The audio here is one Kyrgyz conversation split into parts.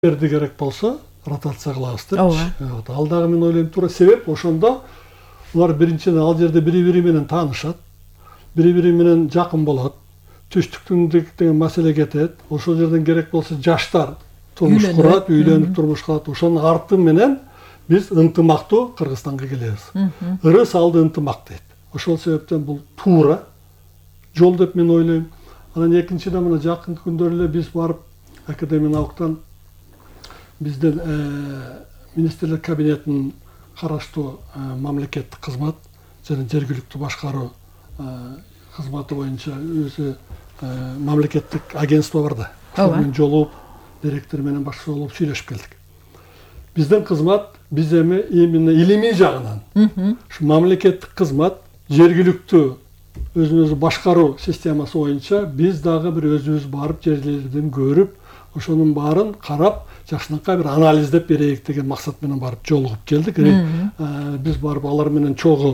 берди керек болсо ротация кылабыз депчи. Ал дагы мен ойлойм туура себеп ошондо улар биринчиден ал жерде бири-бири менен таанышат, бири-бири менен жакын болот. Түштүктүндүк деген маселе кетет. Ошол жерден керек болсо жаштар турмуш курат, үйлөнүп турмуш кылат. Ошонун арты менен биз ынтымактуу Кыргызстанга келебиз. Ыры салды ынтымак дейт. Ошол себептен бул туура жол деп мен ойлойм. Анан экинчиден мына жакынкы күндөр эле биз барып академиялыктан бизден министрлер кабинетинин караштуу мамлекеттик кызмат жана жергиликтүү башкаруу кызматы боюнча өзү мамлекеттик агентство бар да. Ошонун жолугуп директор менен башчы болуп сүйлөшүп келдик. Биздин кызмат биз эми именно илимий жагынан ушу мамлекеттик кызмат жергиликтүү өзүн-өзү башкаруу системасы боюнча биз дагы бир өзүбүз барып жерлерден көрүп, ошонун баарын карап, жакшынакай бир анализдеп берейик деген максат менен барып жолугуп келдик. Биз барып алар менен чогуу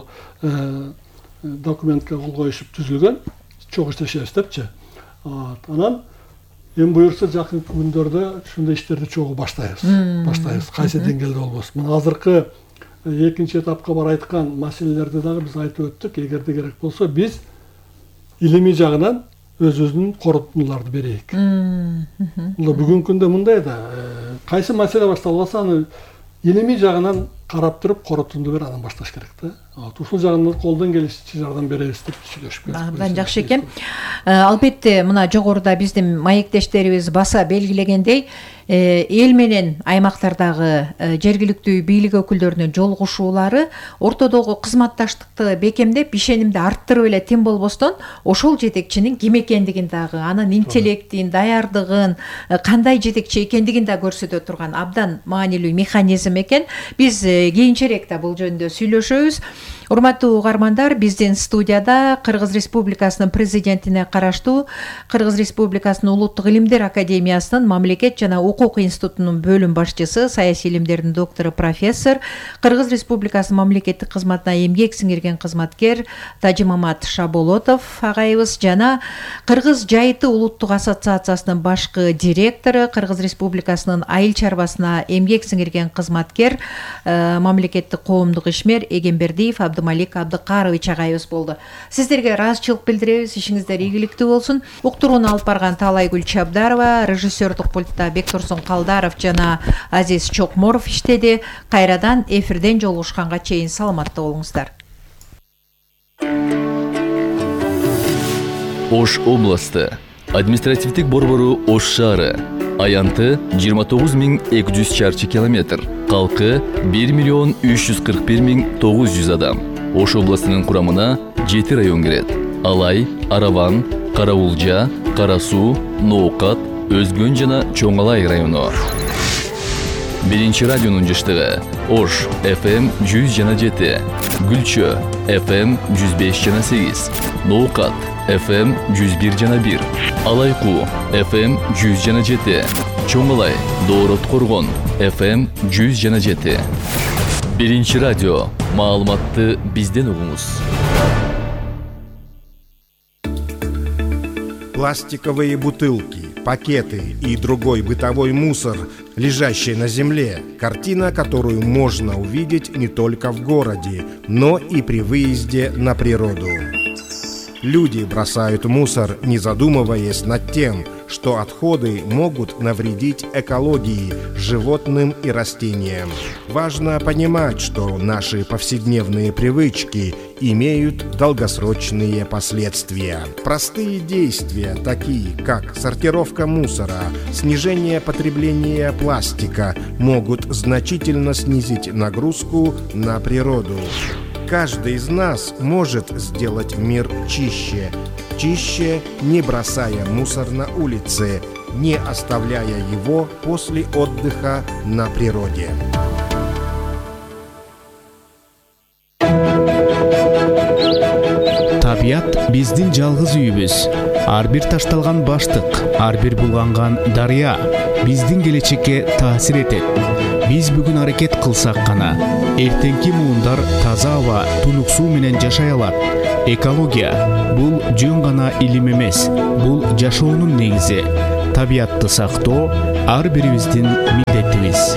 документке кол коюшуп түзүлгөн, чогуу иштешебиз депчи. Анан эми буюрса жакынкы күндөрдө ушундай иштерди чогуу баштайбыз. Кайсы деңгээлде болбосун. Мен азыркы экинчи этапка бар айткан маселелерди дагы биз айтып өттүк. Эгерде керек болсо биз илимий жагынан өзүбүздүн корутундуларды берейик. Бүгүнкү күндө мындай да, кайсы маселе башталбаса аны илимий жагынан карап туруп корутунду берип анан башташ керек да. Ушул жагынан колдон келишинче жардам беребиз деп сүйлөшүп келдик. Абдан жакшы экен. Албетте мына жогоруда биздин маектештерибиз баса белгилегендей, эл менен аймактардагы жергиликтүү бийлик өкүлдөрүнүн жолугушуулары ортодогу кызматташтыкты бекемдеп, ишенимди арттырып эле тим болбостон, ошол жетекчинин ким экендигин дагы, анын интеллектин, даярдыгын, кандай жетекчи экендигин да көрсөтө турган абдан маанилүү механизм экен. Биз кийинчерээк да бул жөнүндө сүйлөшөбүз. Урматтуу угармандар, биздин студияда Кыргыз Республикасынын президентине караштуу Кыргыз Республикасынын Улуттук илимдер академиясынын мамлекет жана укук институтунун бөлүм башчысы, саясий илимдердин доктору, профессор, Кыргыз Республикасынын мамлекеттик кызматына эмгек сиңирген кызматкер Тажимамат Шаболотов агайыбыз жана Кыргыз жайыты улуттук ассоциациясынын башкы директору, Кыргыз Республикасынын айыл чарбасына эмгек сиңирген кызматкер, мамлекеттик коомдук ишмер Эгембердиев Абдымалик Абдыкарович агайыбыз болду. Сиздерге ыраазычылык билдиребиз, ишиңиздер ийгиликтүү болсун. Уктурууну алып барган Таалайгүл Чабдарова, режиссердук пультта Бектурсун Калдаров жана Азиз Чокморов иштеди. Кайрадан эфирден жолугушканга чейин саламатта болуңуздар. Ош областы административдик борбору Ош шаары. Аянты 29.200 чарчы километр. Калкы 1.341.900 адам. Ош областынын курамына 7 район кирет. Алай, Араван, Караулжа, Карасуу, Ноокат, Өзгөн жана Чоңалай району. Биринчи радионун жыштыгы Ош FM 100,7, Гүлчө FM 105,8, Ноокат FM 101,1, Алайку FM 100,7, Чоңалай, Доорот Коргон FM 100,7. Биринчи радио, маалыматты бизден угуңуз. Пластиковые бутылки, пакеты и другой бытовой мусор, лежащий на земле, картина, которую можно увидеть не только в городе, но и при выезде на природу. Люди бросают мусор, не задумываясь над тем, что отходы могут навредить экологии, животным и растениям. Важно понимать, что наши повседневные привычки имеют долгосрочные последствия. Простые действия, такие как сортировка мусора, снижение потребления пластика, могут значительно снизить нагрузку на природу. Каждый из нас может сделать мир чище. Чище, не бросая мусор на улице, не оставляя его после отдыха на природе. Табият биздин жалгыз үйүбүз. Ар бир ташталган баштык, ар бир булганган дарыя биздин келечекке таасир этет. Биз бүгүн аракет кылсак гана эртеңки муундар таза аба, тунук суу менен жашай алат. Экология бул жөн гана илим эмес, бул жашоонун негизи. Табиатты сактоо ар бирибиздин милдетибиз.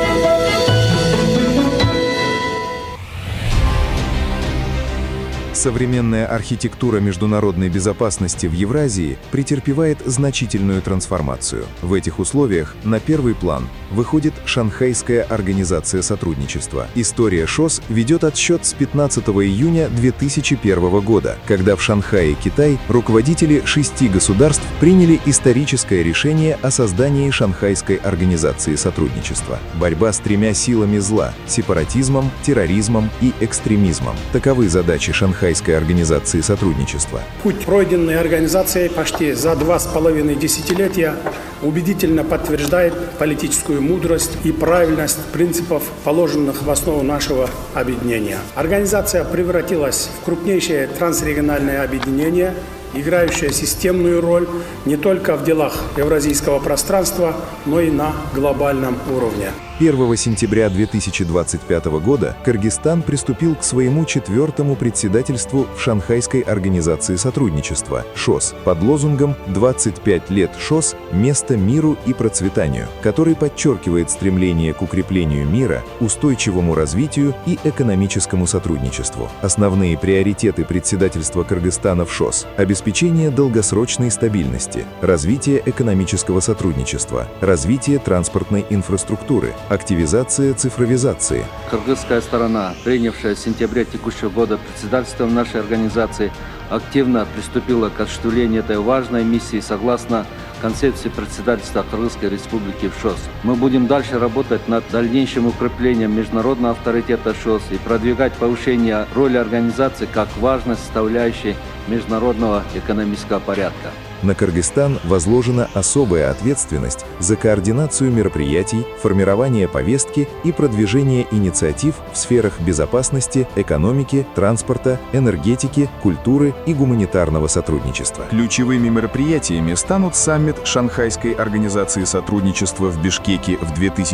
Современная архитектура международной безопасности в Евразии претерпевает значительную трансформацию. В этих условиях на первый план выходит Шанхайская организация сотрудничества. История ШОС ведет отсчет с 15 июня 2001 года, когда в Шанхае, Китай, руководители 6 государств приняли историческое решение о создании Шанхайской организации сотрудничества. Борьба с 3 силами зла – сепаратизмом, терроризмом и экстремизмом. Таковы задачи Шанхайской организации сотрудничества. Путь, пройденный организацией почти за 2,5 десятилетия, убедительно подтверждает политическую мудрость и правильность принципов, положенных в основу нашего объединения. Организация превратилась в крупнейшее трансрегиональное объединение, играющее системную роль не только в делах евразийского пространства, но и на глобальном уровне. 1 сентября 2025 года Кыргызстан приступил к своему 4-му председательству в Шанхайской организации сотрудничества ШОС под лозунгом «25 лет ШОС. Место миру и процветанию», который подчеркивает стремление к укреплению мира, устойчивому развитию и экономическому сотрудничеству. Основные приоритеты председательства Кыргызстана в ШОС – обеспечение долгосрочной стабильности, развитие экономического сотрудничества, развитие транспортной инфраструктуры, активизация цифровизации. Кыргызская сторона, принявшая в сентябре текущего года председательство в нашей организации, активно приступила к осуществлению этой важной миссии согласно концепции председательства Кыргызской Республики в ШОС. Мы будем дальше работать над дальнейшим укреплением международного авторитета ШОС и продвигать повышение роли организации как важной составляющей международного экономического порядка. На Кыргызстан возложена особая ответственность за координацию мероприятий, формирование повестки и продвижение инициатив в сферах безопасности, экономики, транспорта, энергетики, культуры и гуманитарного сотрудничества. Ключевыми мероприятиями станут саммит Шанхайской организации сотрудничества в Бишкеке в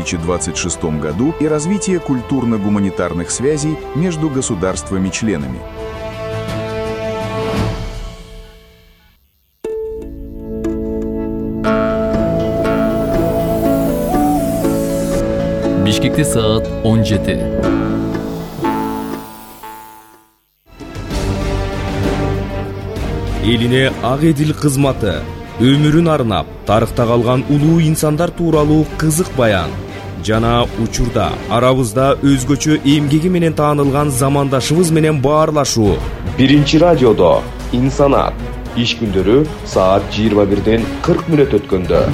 2026 году и развитие культурно-гуманитарных связей между государствами-членами. Бишкекте саат 17. Элине ак эдил кызматы, өмүрүн арнап, тарыхта калган улуу инсандар тууралуу кызык баян жана учурда арабызда өзгөчө эмгеги менен таанылган замандашыбыз менен баарлашуу. Биринчи радиодо инсанат иш күндөрү саат 21:40 өткөндө.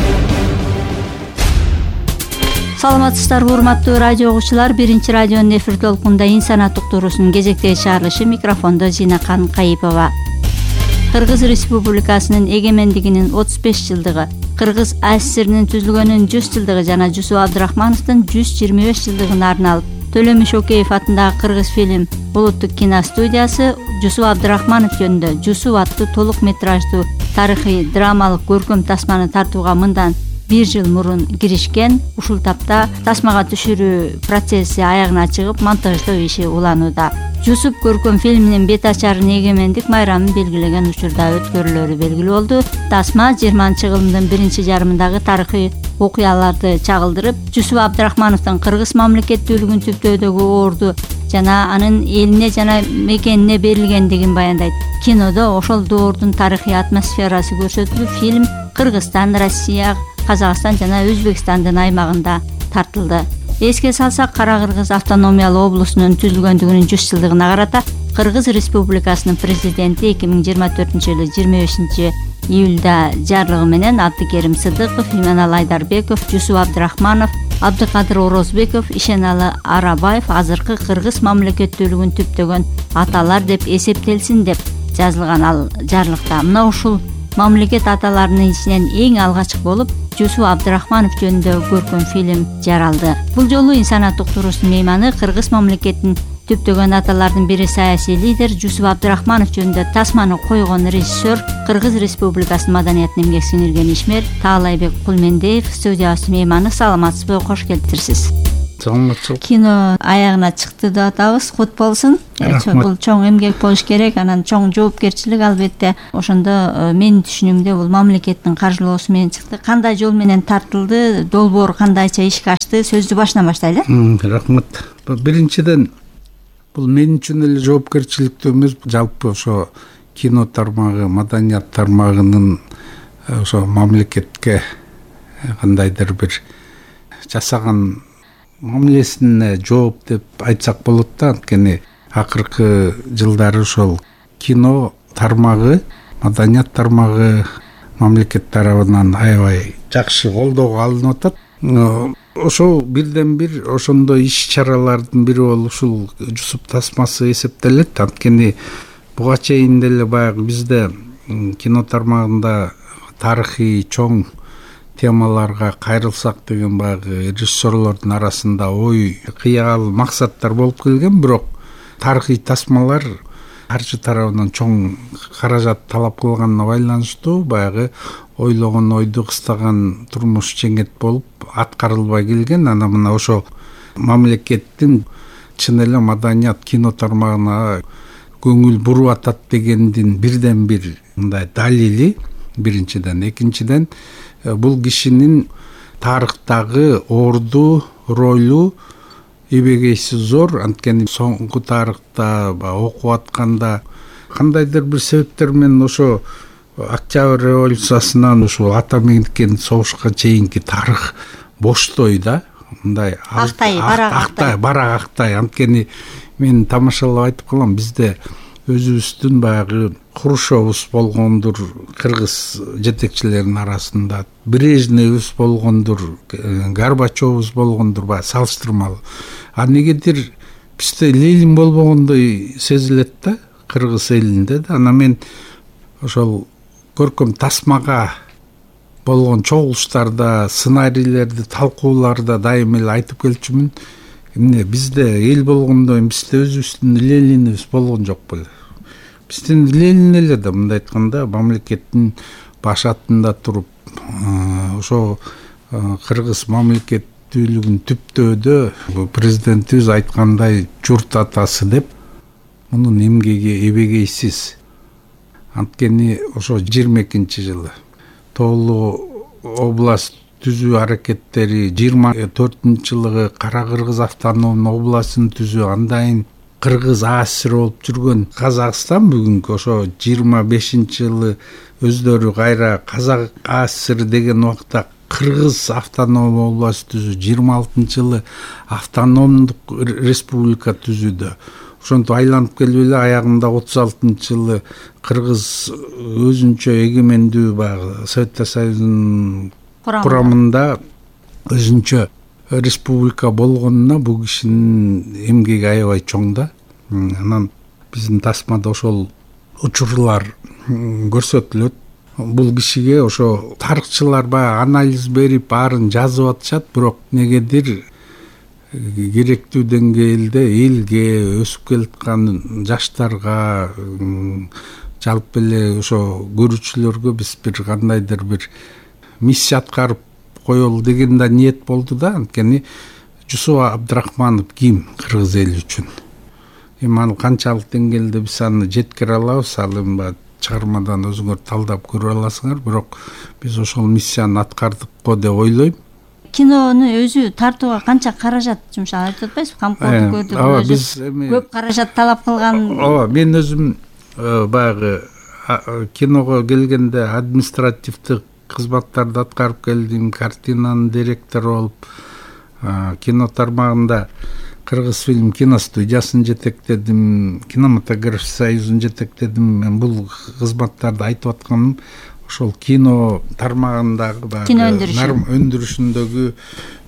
Саламатсыздарбы урматтуу радио угуучулар, биринчи радионун эфир толкунда инсанат уктуруусунун кезектеги чыгарылышы, микрофондо Зинакан Кайыпова. Кыргыз Республикасынын эгемендигинин 35 жылдыгы, Кыргыз АССРнин түзүлгөнүнүн 100 жылдыгы жана Жусуп Абдрахмановдун 125 жылдыгына арналып, Төлөм Ишокеев атындагы Кыргыз фильм Булуттук киностудиясы Жусуп Абдрахманов жөнүндө Жусуп аттуу толук метраждуу тарыхый драмалык көркөм тасманы тартууга мындан 1 жыл мурун киришкен. Ушул тапта тасмага түшүрүү процесси аягына чыгып, монтаждоо иши уланууда. Жусуп көркөм фильминин бет ачарын эгемендик майрамын белгилеген учурда өткөрүлөрү белгилүү болду. Тасма 20-жылдын биринчи жарымындагы тарыхый окуяларды чагылдырып, Жусуп Абдрахмановдун кыргыз мамлекеттүүлүгүн түптөөдөгү орду жана анын элине жана мекенине берилгендигин баяндайт. Кинодо ошол доордун тарыхый атмосферасы көрсөтүлүп, фильм Кыргызстан, Россия, Казакстан жана Өзбекстандын аймагында тартылды. Эске салсак, Кара Кыргыз автономиялуу облусунун түзүлгөндүгүнүн 100 жылдыгына карата Кыргыз Республикасынын президенти 2024-жылы 25 июлда жарлыгы менен Абдыкерим Сыдыков, Иманалы Айдарбеков, Жусуп Абдрахманов, Абдыкадыр Орозбеков, Ишеналы Арабаев азыркы Кыргыз мамлекеттүүлүгүн түптөгөн аталар деп эсептелсин деп жазылган ал жарлыкта. Мына ушул мамлекет аталарынын ичинен эң алгачкы болуп Жусуп Абдрахманов жөнүндө көркөм фильм жаралды. Бул жолу инсанат уктуруусунун мейманы Кыргыз мамлекетин түптөгөн аталардын бири саясий лидер Жусуп Абдрахманов жөнүндө тасманы койгон режиссер, Кыргыз Республикасынын маданиятын эмгек сиңирген ишмер Таалайбек Кулмендеев студиябыздын мейманы. Саламатсызбы, кош келиптирсиз. саламатчылык. Кино аягына чыкты деп атабыз. Кут болсун. Бул чоң эмгек болуш керек, анан чоң жоопкерчилик албетте. Ошондо менин түшүнүгүмдө бул мамлекеттин каржылоосу менен чыкты. Кандай жол менен тартылды, долбоор кандайча ишке ашты? Сөздү башынан баштайлы. Рахмат. Биринчиден бул мен үчүн эле жоопкерчиликтүү эмес, жалпы ошо кино тармагы, маданият тармагынын ошо мамлекетке кандайдыр бир жасаган мамилесине жооп деп айтсак болот да. Анткени акыркы жылдары ошол кино тармагы, маданият тармагы мамлекет тарабынан аябай жакшы колдоого алынып атат. Ошол бирден бир ошондой иш-чаралардын бири болуп ушул Жусуп тасмасы эсептелет. Анткени буга чейин деле баягы бизде кино тармагында тарыхый чоң темаларга кайрылсак деген баягы режиссерлордун арасында ой, кыял, максаттар болуп келген, бирок тарыхый тасмалар каржы тарабынан чоң каражат талап кылганына байланыштуу баягы ойлогон ойду кыстаган турмуш жеңет болуп аткарылбай келген. Анан мына ошо мамлекеттин чын эле маданият кино тармагына көңүл буруп атат дегендин бирден бир мындай далили биринчиден. Экинчиден бул кишинин тарыхтагы орду ролу эбегейси зор. Анткени соңку тарыхта окуп атканда кандайдыр бир себептер менен ошо Октябрь революциясынан ушул ата мемлекеттик согушка чейинки тарых боштой да. Мындай барак актай. Анткени мен тамашалап айтып калам, бизде өзүбүздүн баягы Хрущевбуз болгондур, кыргыз жетекчилеринин арасында Брежневбуз болгондур, Горбачевбуз болгондур, баягы салыштырмалуу. А негедир бизде Ленин болбогондой сезилет да кыргыз элинде да. Анан мен ошол көркөм тасмага болгон чогулуштарда, сценарийлерди талкууларда дайым эле айтып келчүмүн. Эмне бизде эл болгондо бизде өзүбүздүн Ленинибиз болгон жок беле. Биздин Ленин эле да мындай айтканда мамлекеттин баш атында туруп, ошо кыргыз мамлекеттүүлүгүн түптөөдө президентибиз айткандай журт атасы деп, мунун эмгеги эбегейсиз. Анткени ошо 22-жылы Тоолуу область түзүү аракеттери, 24-жылы Кара Кыргыз автономный областын түзүү, андан Кыргыз АССР болуп жүргөн Казакстан бүгүнкү ошо 25-жылы өздөрү кайра Казак АССР деген убакта Кыргыз автономный область түзүү, 26-жылы автономдук республика түзүүдө. Ошонтип айланып келип эле аягында 36-жылы Кыргыз өзүнчө эгемендүү баягы Советтер Союзунун курамында өзүнчө республика болгонуна бул кишинин эмгеги аябай чоң да. Анан биздин тасмада ошол учурлар көрсөтүлөт. Бул кишиге ошо тарыхчылар баягы анализ берип баарын жазып атышат, бирок негедир керектүү деңгээлде элге, өсүп келаткан жаштарга, жалпы эле ошо көрүүчүлөргө биз бир кандайдыр бир миссия аткарып коелу деген да ниет болду да. Анткени Жусуп Абдрахманов ким кыргыз эли үчүн? Эми аны канчалык деңгээлде биз аны жеткире алабыз, ал эми чыгармадан өзүңөр талдап көрө аласыңар, бирок биз ошол миссияны аткардык го деп ойлойм. Кинону өзү тартууга канча каражат жумшалат айтып атпайсызбы? Камкордук көрдүк. Биз көп каражат талап кылган. Мен өзүм баягы киного келгенде административдик кызматтарды аткарып келдим, картинанын директору болуп, кино тармагында Кыргыз фильм киностудиясын жетектедим, кинематограф союзун жетектедим. Мен бул кызматтарды айтып атканым ошол кино тармагындагы өндүрүшүндөгү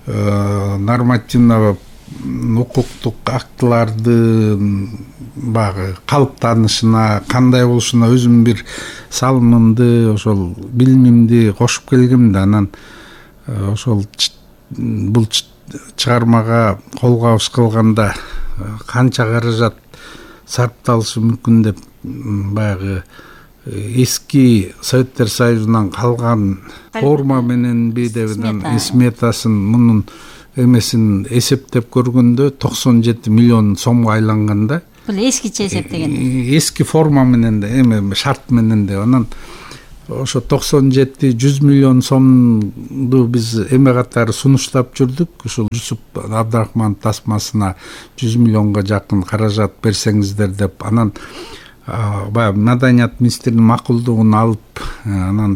нормативно укуктук актыларды баягы калыптанышына, кандай болушуна өзүм бир салымымды, ошол билимимди кошуп келгем да. Анан ошол бул чыгармага кол кабыш кылганда канча каражат сарпталышы мүмкүн деп баягы эски Советтер Союзунан калган форма менен бийдебинен сметасын мунун эмесин эсептеп көргөндө 97 миллион сомго айланган да. Бул эскиче эсептеген. Эски форма менен да, эми шарт менен да. Анан ошо 97-100 миллион сомду биз эме катары сунуштап жүрдүк. Ушул Жусуп Абдрахманов тасмасына 100 миллионго жакын каражат берсеңиздер деп, анан баягы Маданият министринин макулдугун алып, анан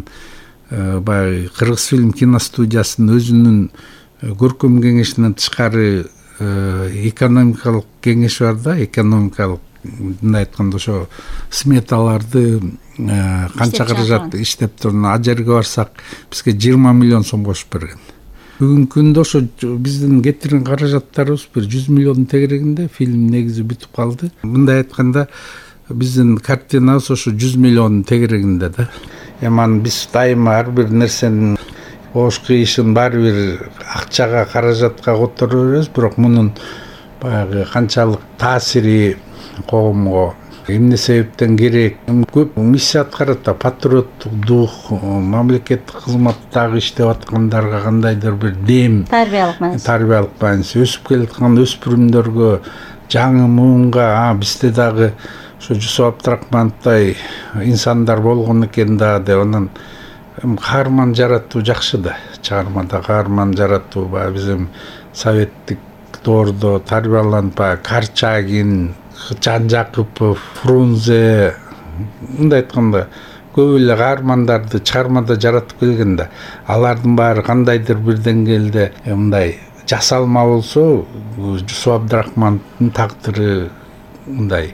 баягы Кыргыз фильм киностудиясынын өзүнүн көркөм кеңешинен тышкары экономикалык кеңеш бар да, экономикалык мындай айтканда ошо сметаларды канча каражат иштеп турган, ал жерге барсак бизге 20 миллион сом кошуп берген. Бүгүнкү күндө ошо биздин кетирген каражаттарыбыз бир 100 миллион тегерегинде фильм негизи бүтүп калды. Мындай айтканда биздин картинабыз ошо 100 миллион тегерегинде да. Эми биз дайыма ар бир нерсенин ошку ишин баары бир акчага, каражатка которо беребиз, бирок мунун баягы канчалык таасири коомго, эмне себептен керек, көп миссия аткарат да, патриоттук дух, мамлекеттик кызматтагы иштеп аткандарга кандайдыр бир дем, тарбиялык маанис, өсүп келаткан өспүрүмдөргө, жаңы муунга, бизде дагы ошо Жусуп Абдрахмановдай инсандар болгон экен да деп, анан каарман жаратуу жакшы да. Чыгармада каарман жаратуу баягы биздин советтик доордо тарбияланып, баягы Карчагин, Жан-Жакупов, Фрунзе, мындай айтканда көп эле каармандарды чыгармада жаратып келген да. Алардын баары кандайдыр бир деңгээлде мындай жасалма болсо, Жусуп Абдрахмановдун тагдыры мындай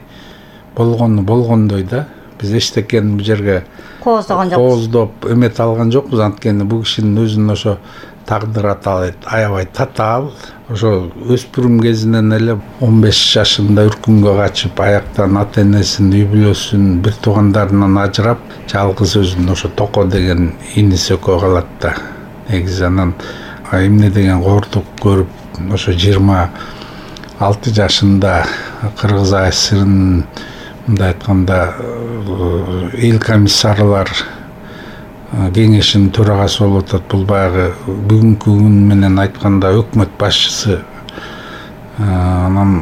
болгондой да. Биз эчтекени бул жерге кооздоп эмете алган жокпуз, анткени бул кишинин өзүнүн ошо тагдыр аябай татаал. Ошо өспүрүм кезинен эле 15 жашында үркүнгө качып, аяктан ата энесин, үй бүлөсүн, бир туугандарынан ажырап, жалгыз өзүн ошо Токо деген иниси экөө калат да. Негизи анан эмне деген кордук көрүп, ошо 26 жашында Кыргыз АСРнын мындай айтканда эл комиссарлар кеңешинин төрагасы болуп атат. Бул баягы бүгүнкү күн менен айтканда өкмөт башчысы. Анан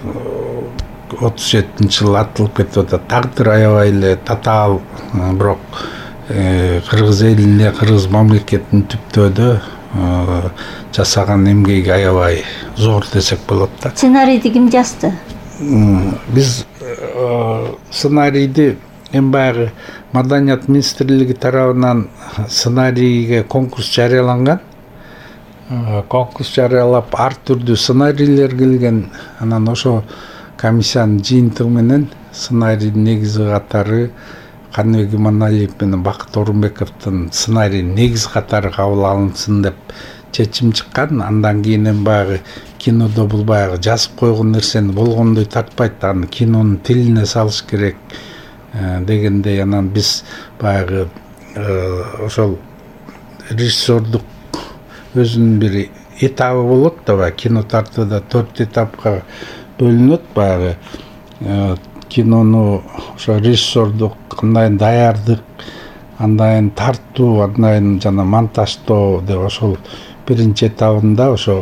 37-жылы атылып кетип атат. Тагдыр аябай эле татаал, бирок кыргыз элине, кыргыз мамлекетинин түптөөдө жасаган эмгеги аябай зор десек болот да. Сценарийди ким жазды? Биз сценарийди баягы Маданият министрлиги тарабынан сценарийге конкурс жарыяланган. Конкурс жарыялап, ар түрдүү сценарийлер келген. Анан ошо комиссиянын жыйынтыгы менен сценарийдин негизи катары Каныбек Иманалиев менен Бакыт Орунбековдун сценарий негизи катары кабыл алынсын деп чечим чыккан. Андан кийин баягы кинодо бул баягы жазып койгон нерсени болгондой тартпайт, аны кинонун тилине салыш керек дегендей. Анан биз баягы ошол режиссердук өзүнүн бир этабы болот да, баягы кино тартууда 4 этапка бөлүнөт. Баягы кинону ошо режиссердук кандай даярдык, андан тартуу, андан жана монтаждоо деп ошол биринчи этабында ошо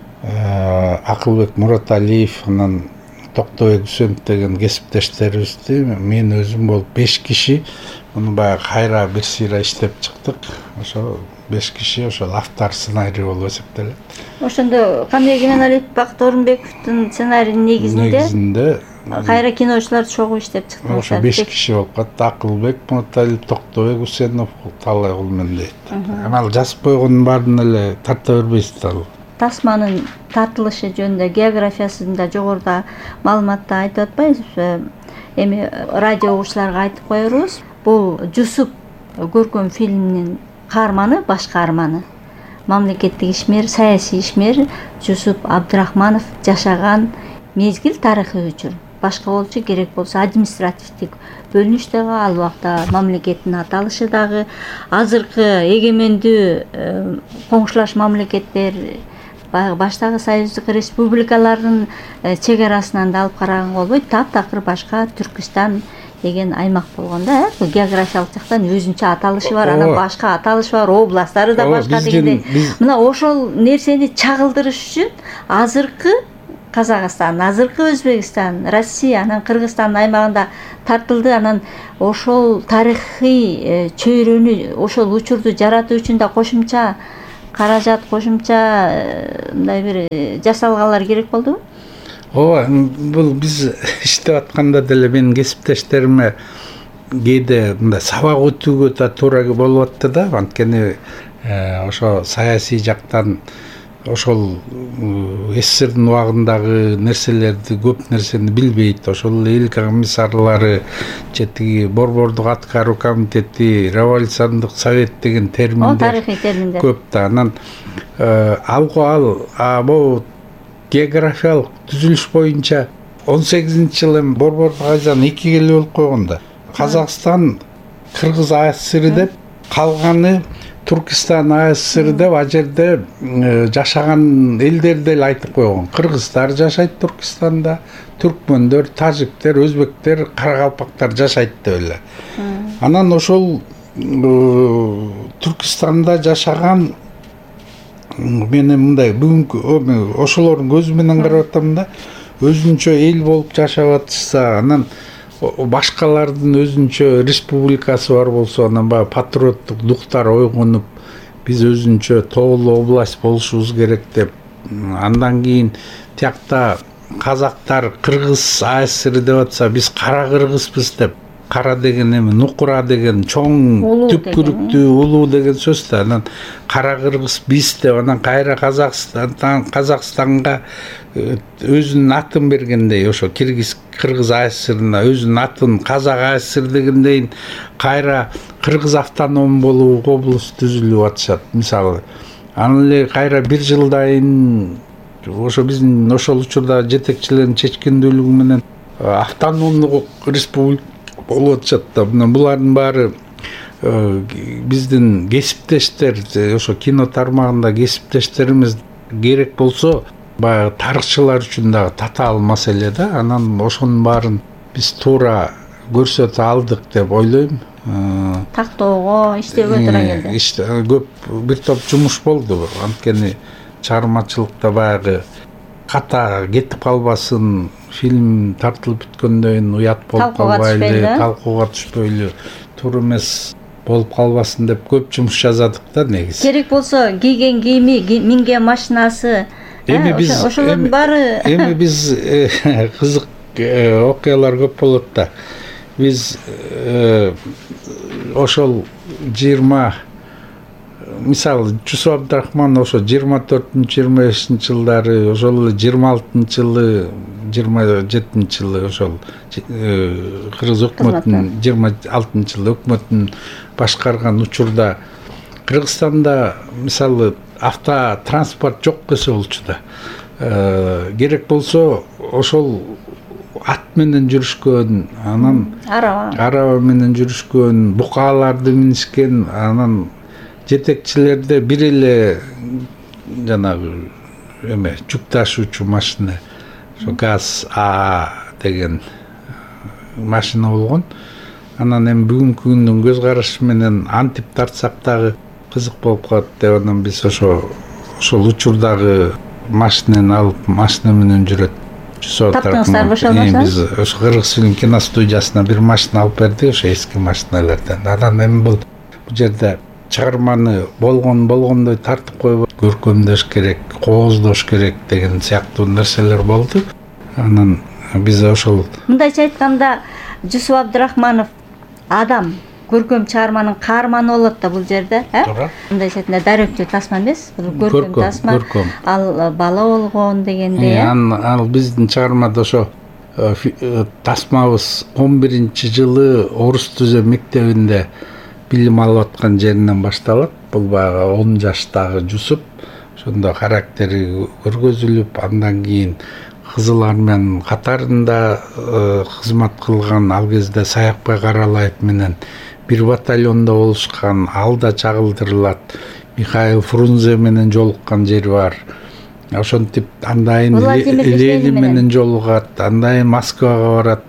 Акылбек Мураталиев, анан Токтобек Үсөнов деген кесиптештерибизди, мен өзүм болуп 5 киши муну баягы кайра бир сыйра иштеп чыктык. Ошо 5 киши ошол автор сценарий болуп эсептелет. Ошондо Каныбек Иманалиев, Бакыт Орунбековдун сценарийинин негизинде кайра киночулар чогуу иштеп чыктыңыздар. Ошо 5 киши болуп калды. Акылбек Мураталиев, Токтобек Үсөнов, талай кол менен дейт. Ал жазып койгондун баарын эле тарта бербейсиз ал. Тасманын тартылышы жөнүндө географиясында жогоруда маалыматта айтып атпайсызбы? Эми радио угуучуларга айтып коербуз. Бул Жусуп көркөм фильминин каарманы, баш каарманы. Мамлекеттик ишмер, саясий ишмер Жусуп Абдрахманов жашаган мезгил тарыхый учур. Башка болчу, керек болсо административдик бөлүнүш дагы, ал убакта мамлекеттин аталышы дагы, азыркы эгемендүү коңшулаш мамлекеттер, баштагы союздук республикалардын чек арасынан да алып караган болбойт. Таптакыр башка Түркүстан, деген аймак болгон да, бул географиялык жактан өзүнчө аталышы бар, анан башка аталышы бар, областтары да башка дегендей. Мына ошол нерсени чагылдырыш үчүн азыркы Казакстан, азыркы Өзбекстан, Россия, анан Кыргызстан аймагында тартылды. Анан ошол тарыхый чөйрөнү, ошол учурду жаратуу үчүн да кошумча каражат, кошумча мындай бир жасалгалар керек болдубу? Ооба, бул биз иштеп атканда деле менин кесиптештериме кээде мындай сабак өтүүгө да туура болуп атты да, анткени ошо саясий жактан ошол СССРдин убагындагы нерселерди, көп нерсени билбейт. Ошол эл комиссарлары, жетиги борбордук аткаруу комитети, революциондук совет деген терминдер, тарыхый терминдер көп да. Анан бул географиялык түзүлүш боюнча 18-жылы эми борбордук Азияны 2 келе болуп койгон да. Казакстан Кыргыз АССР деп, калганы Түркистан АССР деп, а жерде жашаган элдерди эле айтып койгон. Кыргыздар жашайт Түркистанда, түркмөндөр, тажиктер, өзбектер, каракалпактар жашайт деп эле. Анан ошол Түркистанда жашаган мен мындай бүгүнкү ошолордун көзү менен карап атам да, өзүнчө эл болуп жашап атышса, анан башкалардын өзүнчө республикасы бар болсо, анан баягы патриоттук дуктар ойгонуп, биз өзүнчө тоолуу область болушубуз керек деп, андан кийин тиякта казактар Кыргыз АССР деп атса, биз кара кыргызбыз деп, кара деген эми нукура деген чоң түпкүрүктүү улуу деген сөз да. Анан кара кыргыз биз деп, анан кайра Казакстанга өзүнүн атын бергендей, ошо Кыргыз АССРына өзүнүн атын Казак АССР дегендейин кайра Кыргыз автоном болуп область түзүлүп атышат мисалы. Анан эле кайра бир жылдайын ошо биздин ошол учурда жетекчилердин чечкиндүүлүгү менен автономдук республика болуп атышат да. Булардын баары биздин кесиптештер, ошо кино тармагында кесиптештерибиз керек болсо, баягы тарыхчылар үчүн дагы татаал маселе да. Анан ошонун баарын биз туура көрсөтө алдык деп ойлойм. Тактоого иштөөгө туура келди. Көп бир топ жумуш болду. Анткени чыгармачылыкта баягы ката кетип калбасын, фильм тартылып бүткөндөн уят болуп калбайлы, талкууга түшпөйлү, туура эмес болуп калбасын деп көп жумуш жазадык да негизи. Керек болсо кийген кийими, минген машинасы, ошолордун баары биз кызык окуялар көп болот да. Биз ошол 20 мисалы Жусуп Абдрахман ошо 24-25 жылдары, ошол 26-жылы, 27-жылы ошол Кыргыз өкмөтүнүн 26-жылы өкмөтүн башкарган учурда Кыргызстанда мисалы автотранспорт жок десе болчу да. Керек болсо ошол ат менен жүрүшкөн, анан араба менен жүрүшкөн, букааларды минишкен, анан жетекчилерде бир эле жанагы жүк ташуучу машина, ошо ГАЗ А деген машина болгон. Анан эми бүгүнкү күндүн көз карашы менен антип тартсак дагы кызык болуп калат деп, анан биз ошол учурдагы машинени алып, машина менен жүрөт. Таптыңыздар ошол машина? Биз ошо Кыргыз фильм киностудиясына бир машина алып бердик, ошо эски машиналардан. Анан эми бул жерде чыгарманы болгондой тартып коюп, көркөмдөш керек, кооздош керек деген сыяктуу нерселер болду. Анан биз ошол мындайча айтканда Жусуп Абдрахманов адам көркөм чыгарманын каарманы болот да бул жерде, Туура. Мындайча айтканда даректүү тасма эмес, бул көркөм тасма. Ал бала болгон дегенде, Ал биздин чыгармада ошо тасмабыз 11-жылы Орус Түзө мектебинде билим алып аткан жеринен башталат. Бул баягы 10 жаштагы Жусуп, ошондо характери көргөзүлүп, андан кийин Кызыл армиянын катарында кызмат кылган, ал кезде Саякбай Каралаев менен бир батальондо болушкан, алда чагылдырылат. Михаил Фрунзе менен жолуккан жери бар. Ошентип андайын Ленин менен жолугат, андайын Москвага барат.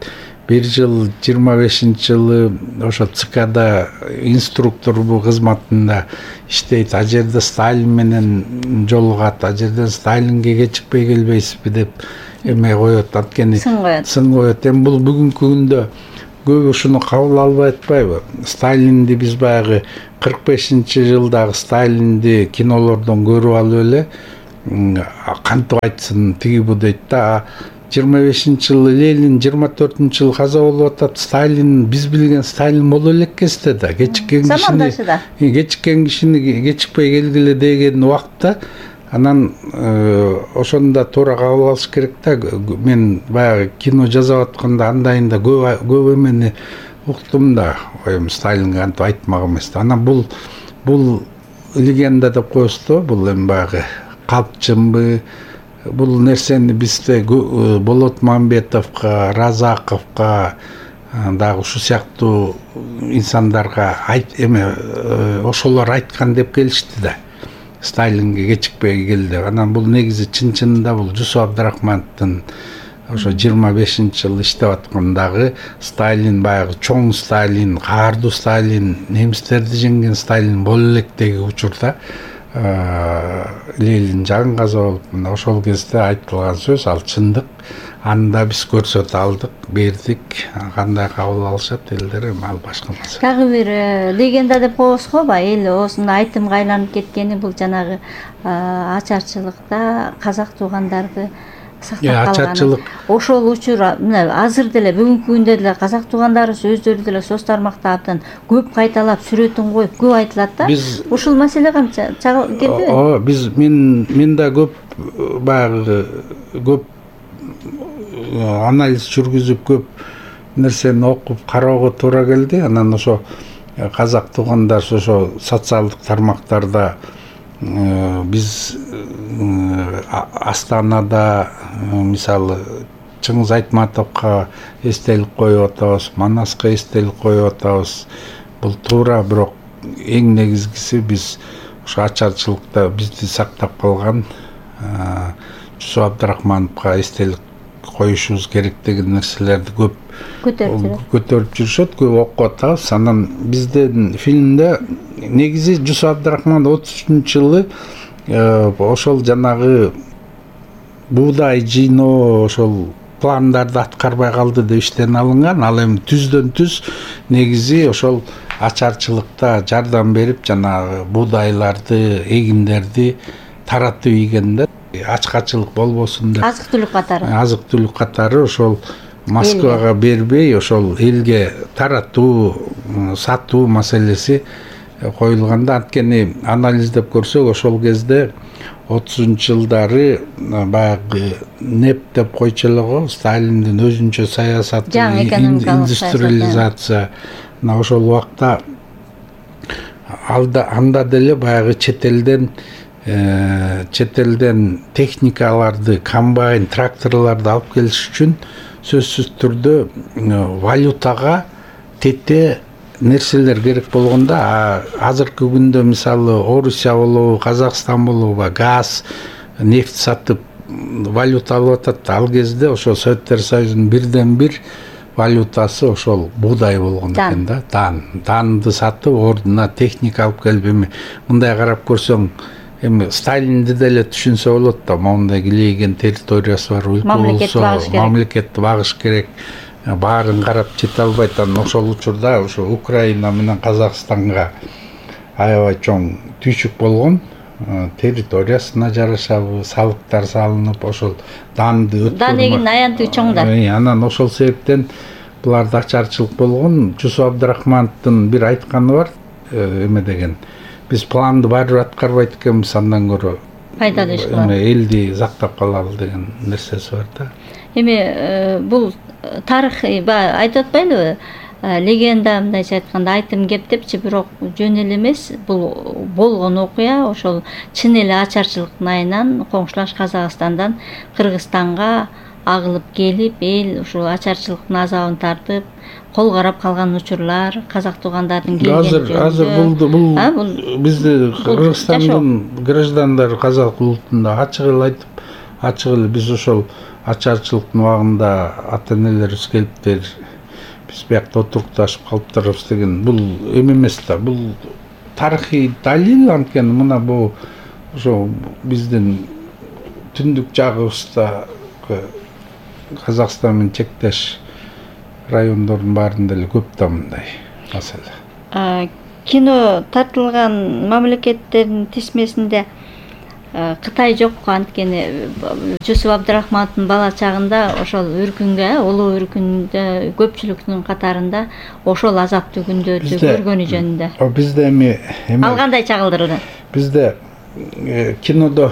бир жыл 25-жылы ошо ЦКда инструктор кызматында иштейт. А жерде Сталин менен жолугат, а жерден Сталинге кечикпей келбейсизби деп эме коет, анткени сын коет. Эми бул бүгүнкү күндө көп ушуну кабыл албай атпайбы? Сталинди биз баягы 45-жылдагы Сталинди кинолордон көрүп алып эле кантип айтсын тиги бу дейт да. 25-жылы Ленин, 24-жылы каза болуп атат. Сталин, биз билген Сталин боло элеккесте да. Кечиккен кишини кечикпей келгиле деген убакта анан ошондо туура кабыл алыш керек да. Мен баягы кино жасап атканда андайында көп эмени уктум да. Сталинге антип айтмак эмес да. Анан бул легенда деп коесузбу, бул эми баягы калпчынбы? Бул нерсени бизде Болот Мамбетовго, Разаковго дагы ушул сыяктуу инсандарга ошолор айткан деп келишти да. Сталинге кечикпей кел деп. Анан бул негизи чын-чынында бул Жусуп Абдрахмановдун ошо 25-жылы иштеп аткандагы Сталин, баягы чоң Сталин, каардуу Сталин, немистерди жеңген Сталин боло электеги учурда Ленин жаңы каза болуп, ошол кезде айтылган сөз ал чындык. Аны да биз көрсөтө алдык, бердик. Кандай кабыл алышат элдер эми ал башка маселе. Дагы бир легенда деп коебуз го, эл оосунда айтымга айланып кеткени бул жанагы ачарчылыкта казак туугандарды сактап калган. Ошол учур азыр деле бүгүнкү күндө деле казак туугандарыбыз өздөрү деле соц тармакта абдан көп кайталап сүрөтүн коюп көп айтылат да. Ушул маселе канча келди? Биз мен да көп баягы көп анализ жүргүзүп көп нерсени окуп кароого туура келди. Анан ошо казак туугандар ошо социалдык тармактарда биз Астанада мисалы Чыңгыз Айтматовго эстелик коюп атабыз, Манаска эстелик коюп атабыз. Бул туура, бирок эң негизгиси биз ошо ачарчылыкта бизди сактап калган Жусуп Абдрахмановго эстелик коюшубуз керек деген нерселерди көп көтөрүп жүрүшөт, көп окуп атабыз. Анан биздин фильмде негизи Жусуп Абдрахманов 33-жылы ошол жанагы буудай жыйноо ошол пландарды аткарбай калды деп иштен алынган. Ал эми түздөн түз негизи ошол ачарчылыкта жардам берип жанагы буудайларды, эгиндерди таратып ийген да. Ачкачылык болбосун деп. Азык-түлүк катары ошол Москвага бербей, ошол элге таратуу, сатуу маселеси коюлганда, анткени анализдеп көрсөк, ошол кезде 30-жылдары баягы НЭП деп койчу эле го, Сталиндин өзүнчө саясаты, индустриализация. Ошол убакта анда деле баягы чет элден техникаларды, комбайн, тракторларды алып келиш үчүн сөзсүз түрдө валютага тете нерселер керек болгондо, азыркы күндө мисалы Орусия болобу, Казакстан болобу, газ, нефть сатып валюта алып атат. Ал кезде ошо Советтер Союзунун бирден бир валютасы ошол буудай болгон экен да. Данды сатып, ордуна техника алып келип, эми мындай карап көрсөң, эми Сталинди деле түшүнсө болот да. Моундай килейген территориясы бар, өлкө болсо, мамлекетти багыш керек. Баарын карап жете албайт. Ошол учурда ошо Украина менен Казакстанга аябай чоң түйшүк болгон. Территориясына жараша салыктар салынып, ошол данды эгин аянтыгы чоң да. Анан ошол себептен буларда ачарчылык болгон. Жусуп Абдрахмановдун бир айтканы бар, эме деген. Биз планды баары аткарбайт экенбиз, андан көрө пайдалуу иш кылалы, элди сактап калалы деген нерсеси бар да. Эми бул тарых айтып атпайлыбы? Легенда мындайча айтканда айтым кеп депчи, бирок жөн эле эмес. Бул болгон окуя, ошол чын эле ачарчылыктын айынан коңшулаш Казакстандан Кыргызстанга агылып келип, эл ушул ачарчылыктын азабын тартып, кол карап калган учурлар, казак туугандардын келген азыр бул бизде Кыргызстандын граждандары казак улутунда ачык эле айтып, ачык эле биз ошол ачарчылыктын убагында ата-энелерибиз келиптир, биз биякта отурукташып калыптырбыз деген бул эме эмес да, бул тарыхый далил. Анткени мына бул ошо биздин түндүк жагыбыздагы Казакстан менен чектеш райондордун баарында эле көп да мындай маселе. Кино тартылган мамлекеттердин тизмесинде Кытай жок. Анткени Жусуп Абдрахмановдун бала чагында ошол үркүнгө, улуу үркүндө көпчүлүктүн катарында ошол азаптуу күндөрдү көргөнү жөнүндө. Бизде эми Ал кандай чагылдырды? Бизде кинодо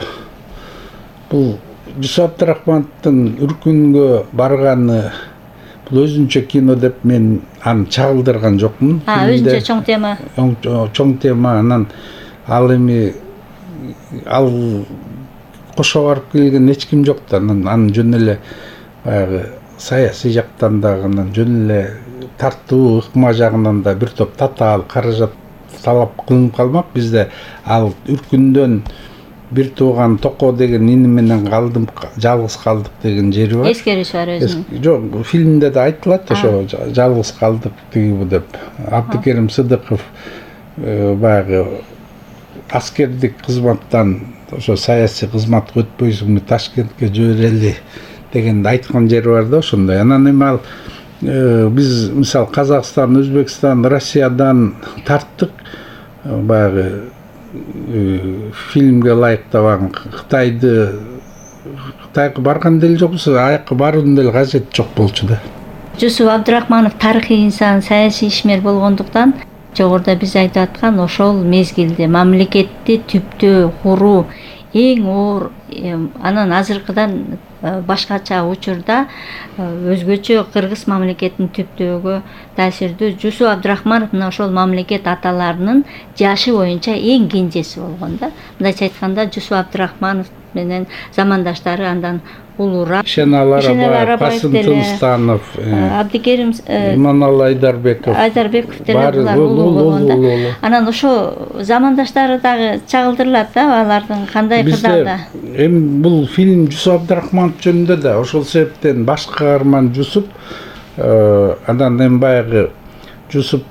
бул Жусуп Абдрахмановдун үркүнгө барганы бул өзүнчө кино деп мен аны чагылдырган жокмун. Өзүнчө чоң тема. Чоң тема. Анан ал эми ал кошо барып келген эч ким жок да. Анын жөн эле баягы саясий жактан дагы, жөн эле тартуу ыкма жагынан да бир топ татаал каражат талап кылынып калмак. Бизде ал үркүндөн бир тууган Токо деген ини менен калдым, жалгыз калдык деген жери бар. Эскериш бар өзүнүн. Жок, фильмде да айтылат ошо жалгыз калдык тигиби деп. Абдыкерим Сыдыков баягы аскердик кызматтан ошо саясий кызматка өтпөйсүңбү, Ташкентке жиберели дегенди айткан жери бар да ошондой. Анан эми ал биз мисалы Казакстан, Өзбекстан, Россиядан тарттык баягы фильмге ылайыктабаган. Кытайга барган деле жокпуз, аякка баруунун деле кажети жок болчу да. Жусуп Абдрахманов тарыхый инсан, саясий ишмер болгондуктан жогоруда биз айтып аткан ошол мезгилде мамлекетти түптөө куруу эң оор, анан азыркыдан башкача учурда өзгөчө кыргыз мамлекетин түптөөгө таасирдүү. Жусуп Абдрахманов мына ошол мамлекет аталарынын жашы боюнча эң кенжеси болгон да. Мындайча айтканда Жусуп Абдрахманов менен замандаштары андан улуураак. Ишеналы Арабаев, Касым Тынстанов, Абдыкерим Иманалы Айдарбеков деле булар улуу болгон да. Анан ошо замандаштары дагы чагылдырылат да, алардын кандай кырдаалда. Эми бул фильм Жусуп Абдрахманов жөнүндө да ошол себептен баш каарман Жусуп, анан эми баягы Жусуп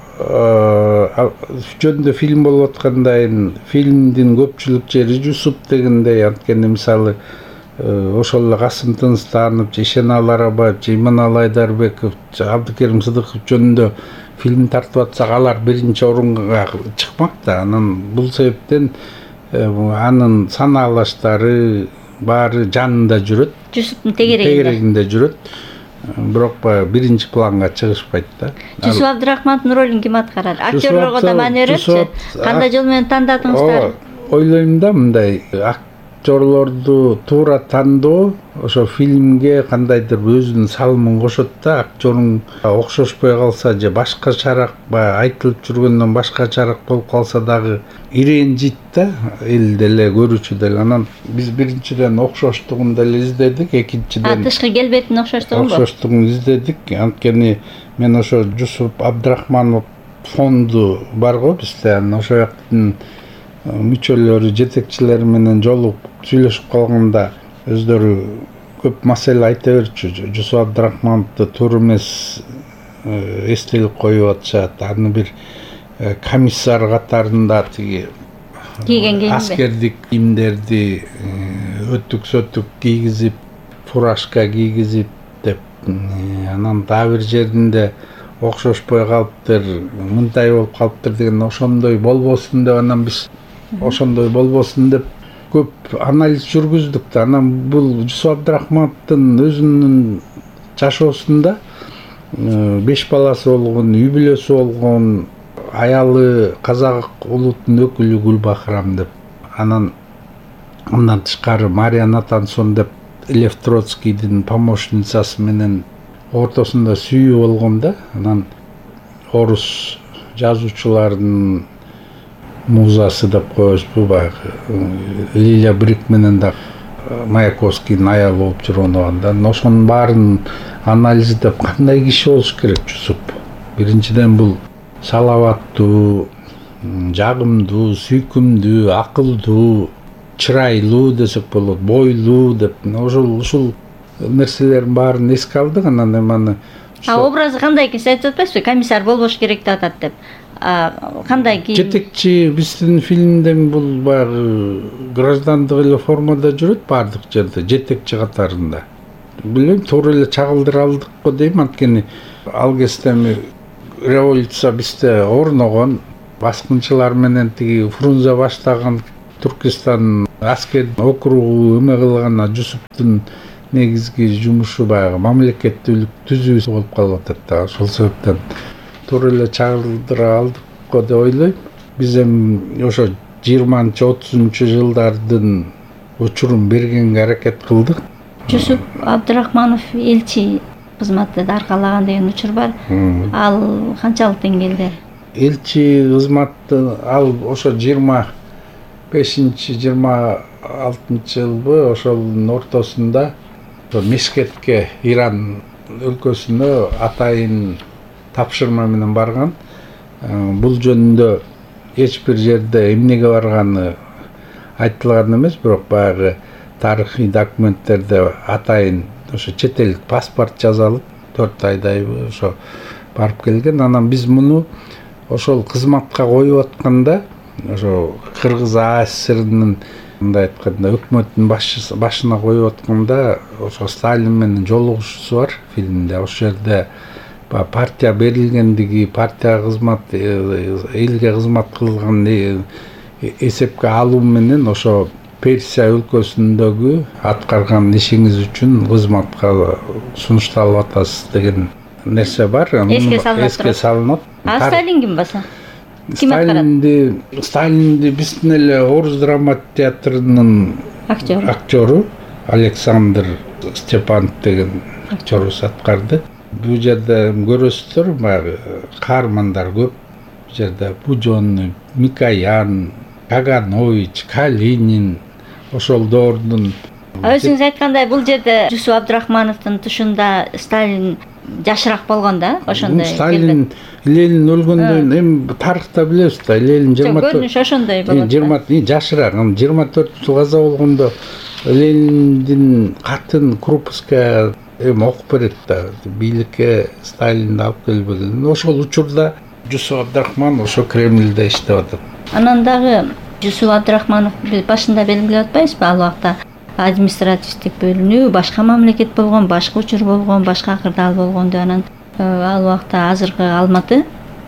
жөнүндө фильм болуп аткандай фильмдин көпчүлүк жери Жусуп дегендей. Анткени мисалы ошол эле Касым Тынстанов, Ишеналы Арабаев, Иманалы Айдарбеков, Абдыкерим Сыдыков жөнүндө фильм тартып атсак алар биринчи орунга чыкмак да. Анан бул себептен анын санаалаштары баары жанында жүрөт. Жусуптун тегерегинде жүрөт. Бирок биринчи планга чыгышпайт да. Жусуп Абдрахмановдун ролун ким аткарат? Актерлорго да маани беретчи. Кандай жол менен тандадыңыздар? Ойлойм да мындай актерлорду туура тандоо ошо фильмге кандайдыр өзүнүн салымын кошот да. Актерың окшошпой калса же башкачараак айтылып жүргөндөн башкачараак болуп калса дагы иренжит да эл деле, көрүүчү деле. Анан биз биринчиден окшоштугун деле издедик, экинчиден тышкы келбеттин окшоштугун издедик. Анткени мен ошо Жусуп Абдрахманов фонду барго бизде, анан ошол жактын мүчөлөрү, жетекчилери менен жолугуп сүйлөшүп калганда өздөрү көп маселе айта берчү. Жусуп Абдрахмановду туура эмес эстелик коюп атышат. Аны бир комиссар катарында тиги аскердик кийимдерди өтүк кийгизип, фуражка кийгизип деп, анан дагы бир жеринде окшошпой калыптыр, мындай болуп калыптыр деген, ошондой болбосун деп, анан биз ошондой болбосун деп көп анализ жүргүздүк да. Анан бул Жусуп Абдрахмановдун өзүнүн жашоосунда 5 баласы болгон, үй бүлөсү болгон, аялы казак улутунун өкүлү Гүлбахрам деп, анан андан тышкары Мария Натансон деп Лев Троцкийдин помощницасы менен ортосунда сүйүү болгон да. Анан орус жазуучулардын музасы деп коебузбу, баягы Лилия Брик менен да Маяковскийдин аялы болуп жүргөн убагында. Ошонун баарын анализдеп кандай киши болуш керек Жусуп? Биринчиден бул салаваттуу, жагымдуу, сүйкүмдүү, акылдуу, чырайлуу десек болот, бойлуу деп ушул нерселердин баарын эске алдык. Анан эми аны Образы кандай экен, сиз айтып атпайсызбы? Комиссар болбош керек деп атат деп. Кандай кийим? Жетекчи биздин фильмде бул баягы граждандык эле формада жүрөт баардык жерде, жетекчи катарында. Билем, туура эле чагылдыра алдык го дейм, анткени ал кезде революция бизде орногон, баскынчылар менен тиги Фрунзе баштаган Түркистан аскер округу эме кылган Жусуптун негизги жумушу баягы мамлекеттүүлүк түзүү болуп калып атат да. Ошол себептен туура эле чагылдыра алдык го деп ойлойм. Биз эми ошо 20-30 жылдардын учурун бергенге аракет кылдык. Жусуп Абдрахманов элчи кызматты аркалаган деген учур бар. Ал канчалык деңгээлде? Элчи кызматты ал ошо 25-26 жылбы ошонун ортосунда Мешкетке, Иран өлкөсүнө атайын тапшырма менен барган. Бул жөнүндө эч бир жерде эмнеге барганы айтылган эмес, бирок баягы тарыхый документтерде атайын ошо чет элдик паспорт жасалып 4 айдай ошо барып келген. Анан биз муну ошол кызматка коюп атканда ошо Кыргыз АССРнын мындай айтканда өкмөттүн башына коюп атканда ошо Сталин менен жолугушуусу бар фильмде. Ошол жерде партия берилгендиги, партия кызмат, элге кызмат кылган эсепке алуу менен ошо Персия өлкөсүндөгү аткарган ишиңиз үчүн кызматка сунушталып атасыз деген нерсе бар. Эске салынат. Сталин ким баса? Сталинди биздин эле Орус драма театрынын актёру Александр Степанов деген актёрубуз аткарды. Бул жерде көрөсүздөр, баягы каармандар көп. Бул жерде Пужон, Микоян, Каганович, Калинин, ошол доордун. Өзүңүз айткандай, бул жерде Жусуп Абдрахмановдун тушунда Сталин жашыраак болгон да, ошондой. Сталин, Ленин өлгөндөн эми тарыхта билебиз да, Ленин 24. Көрүнүш ошондой болот. 20 жашыраак, 24 жыл каза болгондо Лениндин катын Крупская эми окуп берет да, бийликке Сталинди алып келбеген. Ошол учурда Жусуп Абдрахманов ошо Кремльде иштеп атат. Анан дагы Жусуп Абдрахманов башында белгилеп атпайсызбы, ал убакта административдик бөлүнүү, башка мамлекет болгон, башка учур болгон, башка акырдал болгон деп. Анан ал убакта азыркы Алматы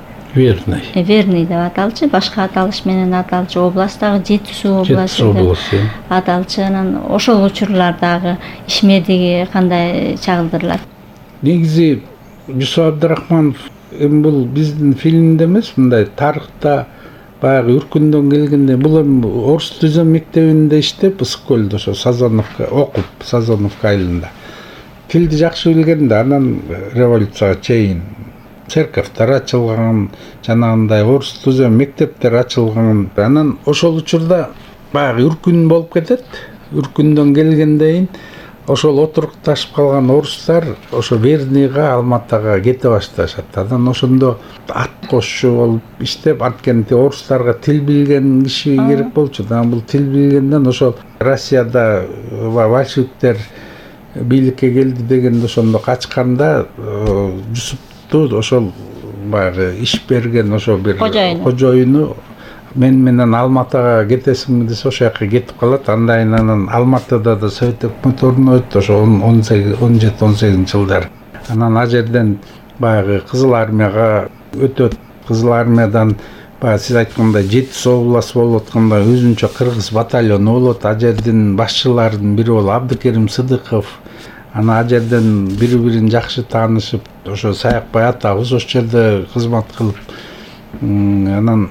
Верный деп аталчу, башка аталыш менен аталчу, областтагы Жети суу областы деп аталчу. Анан ошол учурлардагы ишмердиги кандай чагылдырылат? Негизи Жусуп Абдрахманов эми бул биздин фильмде эмес, мындай тарыхта баягы Үркүндөн келгенде, бул эми орус түзөм мектебинде иштеп, Ысык көлдө ошо Сазоновка окуп, Сазоновка айылында. Тилди жакшы билген да, анан революцияга чейин церковтор ачылган, жанагындай орус түзөм мектептер ачылган. Анан ошол учурда баягы Үркүн болуп кетет. Үркүндөн келгенден ошол отурукташып калган орустар ошо Верныйга, Алматыга кете башташат. Анан ошондо ат кошчу болуп иштеп, анткени орустарга тил билген киши керек болчу. Анан бул тил билгенден ошол Россияда большевиктер бийликке келди дегенде ошондо качканда Жусупту ошол баягы иш берген ошо бир кожоюну мен менен Алматыга кетесиңби десе, ошол жака кетип калат. Анан Алматыда да Совет өкмөтү орнойт ошо 17-18 жылдар. Анан ал жерден баягы Кызыл армияга өтөт. Кызыл армиядан баягы сиз айткандай Жети суу областы болуп атканда өзүнчө кыргыз батальону болот. Ал жердин башчыларынын бири болуп Абдыкерим Сыдыков. Анан ал жерден бири-бирин жакшы таанышып, ошо Саякбай атабыз ошол жерде кызмат кылып, анан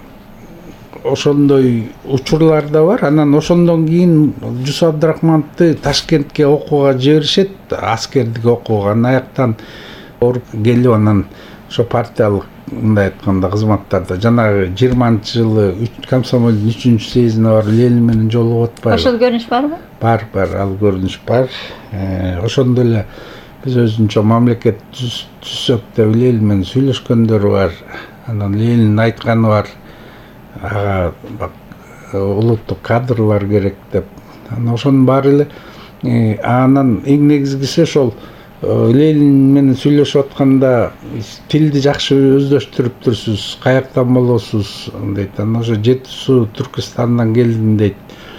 ошондой учурлар да бар. Анан ошондон кийин Жусуп Абдрахмановду Ташкентке окууга жиберишет, аскердик окууга. Анан аяктан оруп келип, анан ошо партиялык мындай айтканда кызматтарда жанагы 20-жылы комсомолдун 3-съездине барып Ленин менен жолугуп атпайбы? Ошол көрүнүш барбы? Бар, ал көрүнүш бар. Ошондо эле биз өзүнчө мамлекет түзсөк деп Ленин менен сүйлөшкөндөрү бар. Анан Ленин айтканы бар, ага улуттук кадрлар керек деп. Анан ошонун баары эле анан эң негизгиси ошол Ленин менен сүйлөшүп атканда тилди жакшы өздөштүрүптүрсүз, каяктан болосуз дейт. Анан ошо Жети Суу Түркистандан келдим дейт.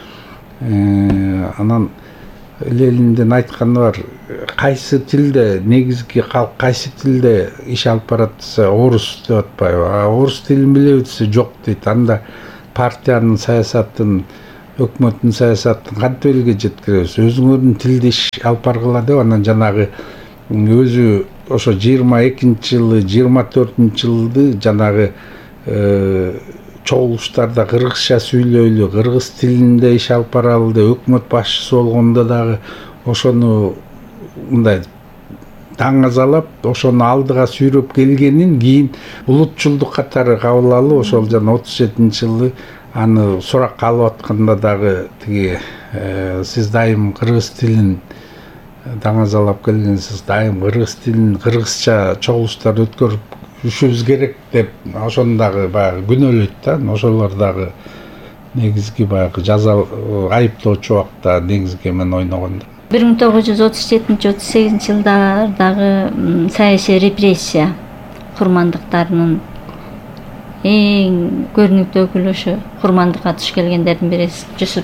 Анан Лениндин айтканы бар, кайсы тилде негизги калк кайсы тилде иш алып барат десе орус деп атпайбы, орус тилин билеби десе жок дейт. Анда партиянын саясатын, өкмөттүн саясатын кантип элге жеткиребиз, өзүңөрдүн тилде иш алып баргыла деп. Анан жанагы өзү ошо 22-жылы 24-жылды жанагы чогулуштарда кыргызча сүйлөйлү, кыргыз тилинде иш алып баралы деп өкмөт башчысы болгондо дагы ошону мындай таңазалап, ошону алдыга сүйрөп келгенин кийин улутчулдук катары кабыл алып, ошол жана 37-жылы аны суракка алып атканда дагы тиги сиз дайым кыргыз тилин таңазалап келгенсиз, дайым кыргыз тилин, кыргызча чогулуштар өткөрүп жүрүшүбүз керек деп ошону дагы баягы күнөөлөйт да. Ошолор дагы негизги баягы жаза айыптоочу убакта негизги эмен ойногондор. 1937-38 жылдардагы саясий репрессия курмандыктарынын эң көрүнүктүү өкүлү ошо курмандыкка туш келгендердин бири Жусуп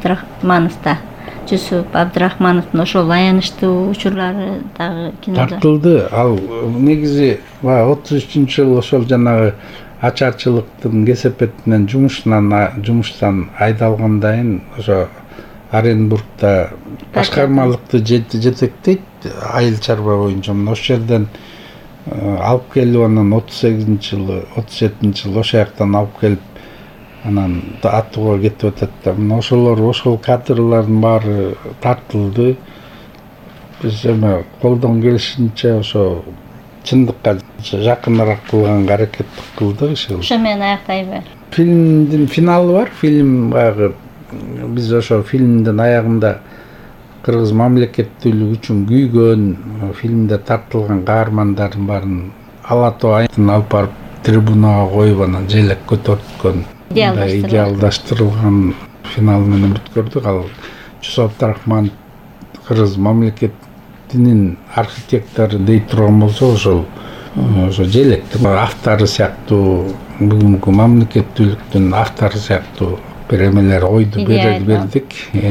Абдрахмановдун ошол аянычтуу учурлары дагы кинода тартылды. Ал негизи 33-жылы ошол жанагы ачарчылыктын кесепетинен жумуштан айдалгандан ошо Оренбургда башкармалыкты жетектейт, айыл чарба боюнча. Ошол жерден алып келип, анан 37-жылы ошол жактан алып келип, анан аттууга кетип атат да. Ошол кадрлардын баары тартылды. Биз эме колдон келишинче ошо чындыкка жакыныраак кылганга аракет кылдык. Ошо менен аяктайбы? Фильмдин финалы бар. Фильм баягы биз ошо фильмдин аягында кыргыз мамлекеттүүлүгү үчүн күйгөн, фильмде тартылган каармандардын баарын ала тоо айын алып барып трибунага коюп, анан желек көтөрткөн, идеалдаштырылган финал менен бүткөрдүк. Ал Жусуп Абдрахманов кыргыз мамлекетинин архитектору дей турган болсо, ошо желектин автору сыяктуу, бүгүнкү мамлекеттүүлүктүн автору сыяктуу бир эмелер ойду бердик.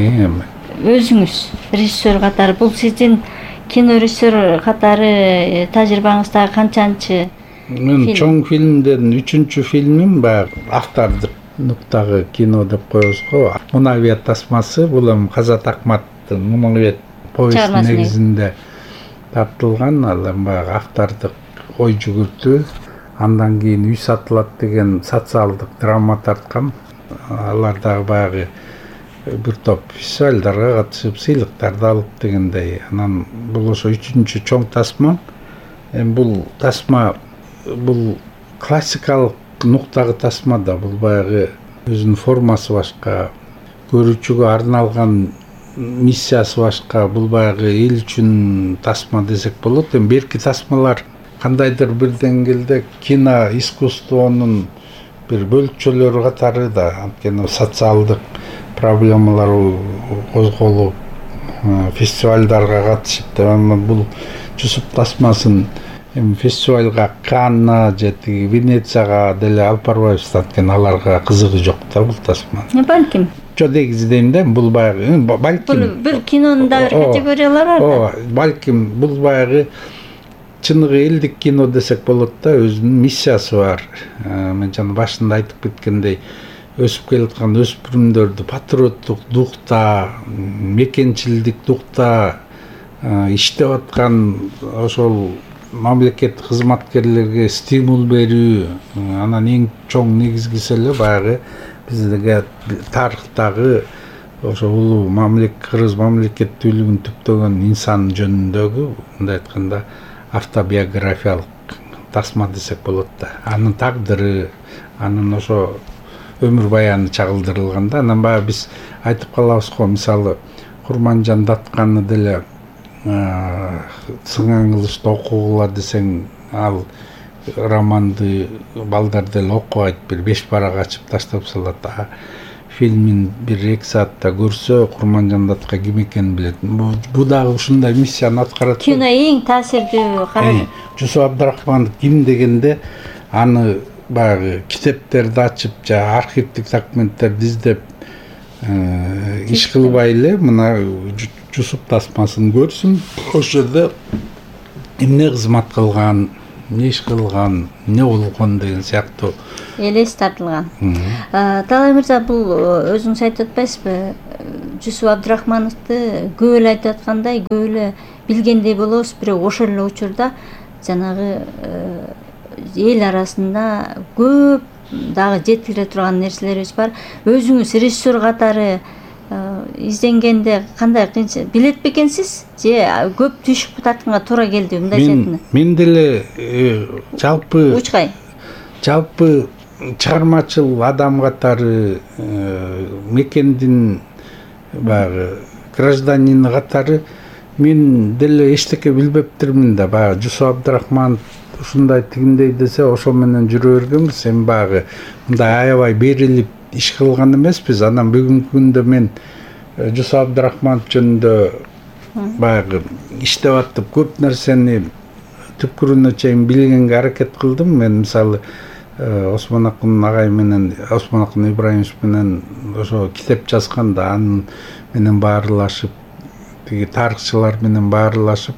Өзүңүз режиссер катары, бул сиздин кино режиссер катары тажрыйбаңызда канчанчы? Мен чоң фильмден 3-чү фильмим баягы автордуктагы кино деп коебуз го. Мунавият тасмасы, бул эми Казат Акматтын Мунавият повестин негизинде тартылган. Ал эми баягы автордук ой жүгүртүү. Андан кийин Үй сатылат деген социалдык драма тарткам. Алар дагы баягы бир топ фестивалдарга катышып, сыйлыктарды алып дегендей. Анан бул ошо 3-чү чоң тасма. Эми бул тасма бул классикалык нуктагы тасма да, бул баягы өзүнүн формасы башка, көрүүчүгө арналган миссиясы башка. Бул баягы эл үчүн тасма десек болот. Эми берки тасмалар кандайдыр бир деңгээлде кино искусствонун бир бөлүкчөлөрү катары да, анткени социалдык проблемалар козголуп, фестивалдарга катышып да. Бул Жусуп тасмасын эми фестивалга Канна же Венецияга деле алып барбайбыз, анткени аларга кызыгы жок да бул тасма. Балким. Жок негизи дейм да, бул баягы балким. Бул бир кинонун да бир категориялары бар. Балким бул баягы чыныгы элдик кино десек болот да, өзүнүн миссиясы бар. Мен жана башында айтып кеткендей, өсүп келаткан өспүрүмдөрдү патриоттук духта, мекенчилдик духта иштеп аткан ошол мамлекеттик кызматкерлерге стимул берүү. Анан эң чоң негизгиси эле баягы бизге тарыхтагы ошо улуу кыргыз мамлекеттүүлүгүн түптөгөн инсан жөнүндөгү, мындай айтканда, автобиографиялык тасма десек болот да. Анын тагдыры, анын ошо өмүр баяны чагылдырылган да. Анан баягы биз айтып калабыз го, мисалы Курманжан Датканы деле сыңаң кылышты окугула десең, ал романды балдар деле окубайт, бир 5 барак ачып таштап салат. фильмин 1-2 саатта көрсө Курманжандатка ким экенин билет. Бу дагы ушундай миссияны аткарат. Кино эң таасирдүү карады. Жусуп Абдрахманов ким дегенде аны баягы китептерди ачып, архивдик документтерди издеп иш кылбай эле мына Жусуп тасмасын көрсүн. Ошол жерде эмне кызмат кылган, эмне иш кылган, эмне болгон деген сыяктуу элес тартылган. Талай мырза, бул өзүңүз айтып атпайсызбы? Жусуп Абдрахмановду көп эле айтып аткандай, көп эле билгендей болобуз, бирок ошол эле учурда жанагы эл арасында көп дагы жеткире турган нерселерибиз бар. Өзүңүз режиссер катары изденгенде кандай кыйынчылык билет бекенсиз? Же көп түйшүк тартканга туура келди мындай сетине? Мен деле жалпы Учкай. Жалпы чыгармачыл адам катары, мекендин баягы гражданины катары мен деле эчтеке билбептирмин да. Баягы Жусуп Абдрахманов ушундай тигиндей десе, ошол менен жүрө бергенбиз. Эми баягы мындай аябай берилип иш кылган эмеспиз. Анан бүгүнкү күндө мен Жусуп Абдрахманов жөнүндө баягы иштеп атып көп нерсени түпкүрүнө чейин билгенге аракет кылдым. Мен мисалы Осмон Акын агай менен, Осмон Акын Ибраимович менен ошо китеп жазганда анын менен баарлашып, тиги тарыхчылар менен баарлашып,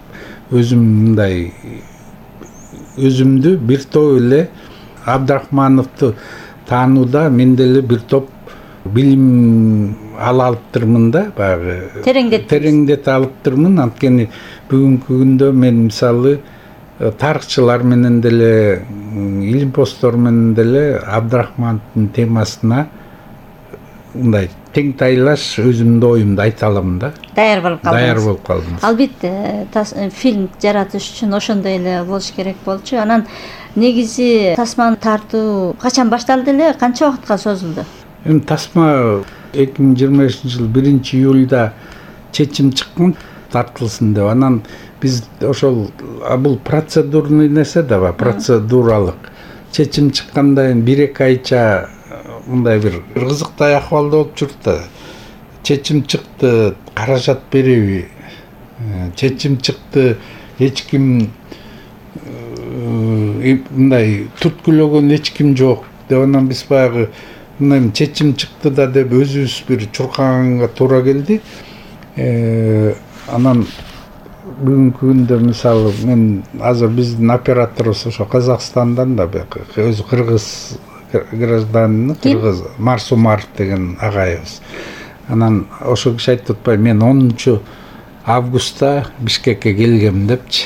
өзүмдү бир топ эле Абдрахмановду таанууда мен деле бир топ билим ала алыптырмын да, баягы тереңдете алыптырмын. Анткени бүгүнкү күндө мен мисалы тарыхчылар менен деле, илимпоздор менен деле Абдрахмановдун темасына мындай тең тайлаш өзүмдүн оюмду айта алам да. Даяр болуп калдым. Албетте фильм жаратыш үчүн ошондой эле болуш керек болчу. Анан негизи тасманы тартуу качан башталды эле, канча убакытка созулду? Эми тасма 2025-жылы 1-июлда чечим чыккан тартылсын деп. Анан биз ошол бул процедурный нерсе да, процедуралык. Чечим чыккандан кийин 1-2 айча мындай бир кызыктай акыбалда болуп жүрдү. Чечим чыкты, каражат береби? Чечим чыкты, эч ким мындай түрткүлөгөн эч ким жок деп. Анан биз баягы мындай чечим чыкты да деп өзүбүз бир чуркаганга туура келди. Анан бүгүнкү күндө мисалы мен азыр биздин операторубуз ошо Казакстандан да, өзү кыргыз гражданин, кыргыз Марсумаров деген агайыбыз. Анан ошол киши айтып атпайбы, мен 10 августта Бишкекке келгем депчи.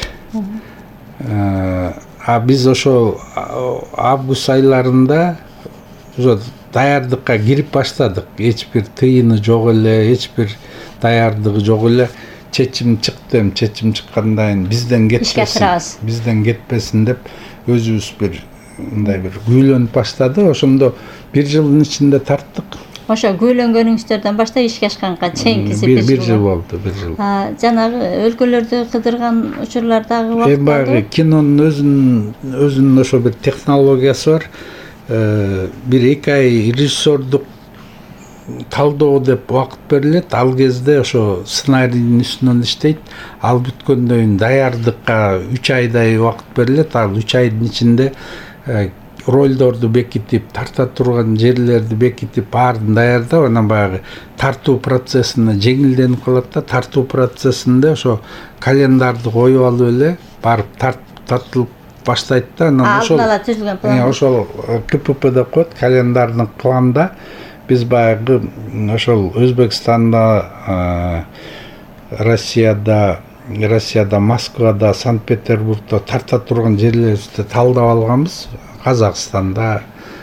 Биз ошол август айларында ошо даярдыкка кирип баштадык. Эч бир тыйыны жок эле, эч бир даярдыгы жок эле. Чечим чыкты, чечим чыккандан кийин бизден кетпесин деп өзүбүз бир мындай бир күйлөнүп баштады. Ошондо 1 жылдын ичинде тарттык. Ошо күйлөнгөнүңүздөрдөн баштап ишке ашканга чейинкиси 1 жыл болду, 1 жыл. Жанагы өлкөлөрдү кыдырган учурлардагы убакыт болду. Баягы кинонун өзүнүн ошо бир технологиясы бар. 1-2 ай режиссердук талдоо деп убакыт берилет. Ал кезде ошо сценарийдин үстүнөн иштейт. Ал бүткөндөн кийин даярдыкка 3 айдай убакыт берилет. Ал 3 айдын ичинде ролдорду бекитип, тарта турган жерлерди бекитип, баарын даярдап, анан баягы тартуу процессине жеңилденип калат да. Тартуу процессинде ошо календарды коюп алып эле барып тартылып баштайт да. Анан ошол КПП деп коет, календардын планда биз баягы ошол Өзбекстанда, Россияда, Москвада, Санкт-Петербургда тарта турган жерлерибизди талдап алганбыз. Казакстанда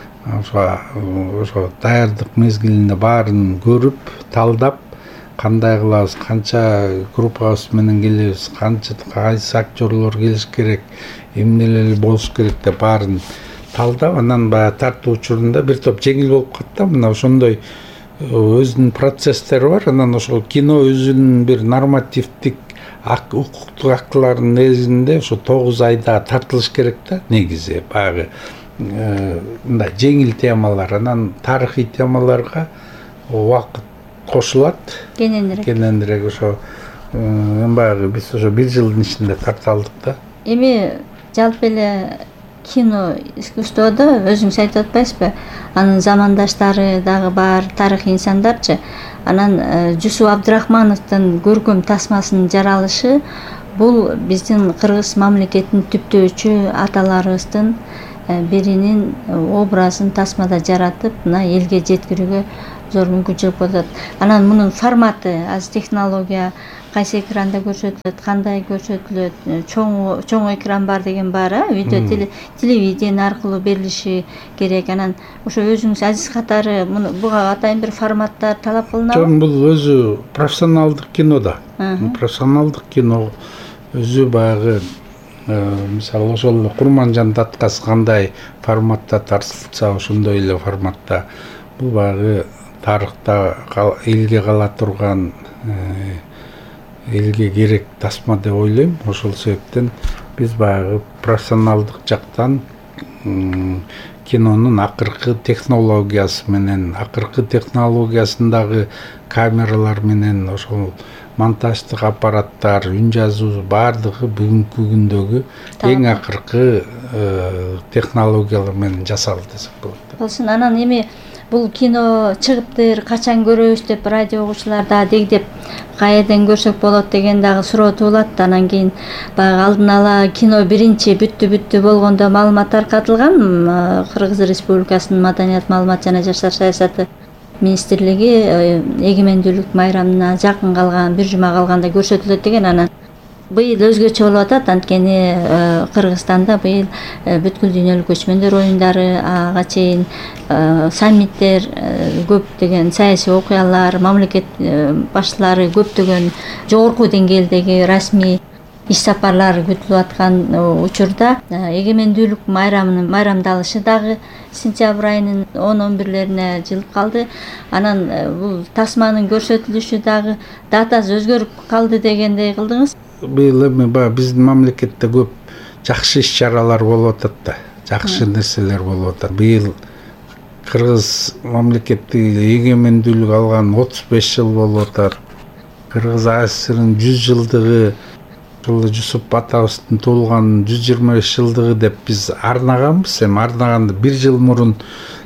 ошо даярдык мезгилинде баарын көрүп, талдап, кандай кылабыз, канча группабыз менен келебиз, кайсы актерлор келиш керек, эмнелер болуш керек деп баарын талдап, анан баягы тартуу учурунда бир топ жеңил болуп калат да. Мына ошондой өзүнүн процесстери бар. Анан ошол кино өзүнүн бир нормативдик укуктук актылардын негизинде ошо 9 айда тартылыш керек да негизи. Баягы мындай жеңил темалар, анан тарыхый темаларга убакыт кошулат кененирээк ошо баягы биз ошо 1 жылдын ичинде тарта алдык да. Эми жалпы эле кино искусстводо өзүңүз айтып атпайсызбы, анын замандаштары дагы бар, тарыхый инсандарчы. Анан Жусуп Абдрахмановдун көркөм тасмасынын жаралышы бул биздин кыргыз мамлекетин түптөөчү аталарыбыздын биринин образын тасмада жаратып, мына элге жеткирүүгө зор мүмкүнчүлүк болот. Анан мунун форматы, азыр технология кайсы экранда көрсөтүлөт, кандай көрсөтүлөт, чоң экран бар деген бар, видео телевидение аркылуу берилиши керек. Анан ошо өзүңүз азиз катары буга атайын бир форматтар талап кылынабы? Жок, бул өзү профессионалдык кино да. Профессионалдык кино өзү баягы мисалы ошол эле Курманжан Таткас кандай форматта тартылса, ошондой эле форматта бул баягы тарыхта элге кала турган, элге керек тасма деп ойлойм. Ошол себептен биз баягы профессионалдык жактан кинонун акыркы технологиясы менен, акыркы технологиясындагы камералар менен, ошол монтаждык аппараттар, үн жазуу баардыгы бүгүнкү күндөгү эң акыркы технологиялар менен жасалды десек болот. Болсун, анан эми бул кино чыгыптыр, качан көрөбүз деп радио угуучулар да дегдеп каерден көрсөк болот деген дагы суроо туулат. Анан кийин баягы алдын ала кино биринчи бүттү болгондо маалымат таркатылган. Кыргыз Республикасынын Маданият, маалымат жана жаштар саясаты министрлиги эгемендүүлүк майрамына жакын калган, бир жума калганда көрсөтүлөт деген. Анан быйыл өзгөчө болуп атат, анткени Кыргызстанда быйыл бүткүл дүйнөлүк көчмөндөр оюндары, ага чейин саммиттер көп деген, саясий окуялар, мамлекет башчылары көптөгөн жогорку деңгээлдеги расмий иш сапарлар күтүлүп аткан учурда эгемендүүлүк майрамынын майрамдалышы дагы сентябрь айынын 10-11-лерине жылып калды. Анан бул тасманын көрсөтүлүшү дагы датасы өзгөрүп калды дегендей кылдыңыз. Быйыл эми биздин мамлекетте көп жакшы иш-чаралар болуп атат да, жакшы нерселер болуп атат. Быйыл Кыргыз мамлекети эгемендүүлүк алган 35 жыл болуп атат. Кыргыз АССРнын 100 жылдыгы, Жусуп атабыздын туулган 125 жылдыгы деп биз арнаганбыз. Эми арнаганды 1 жыл мурун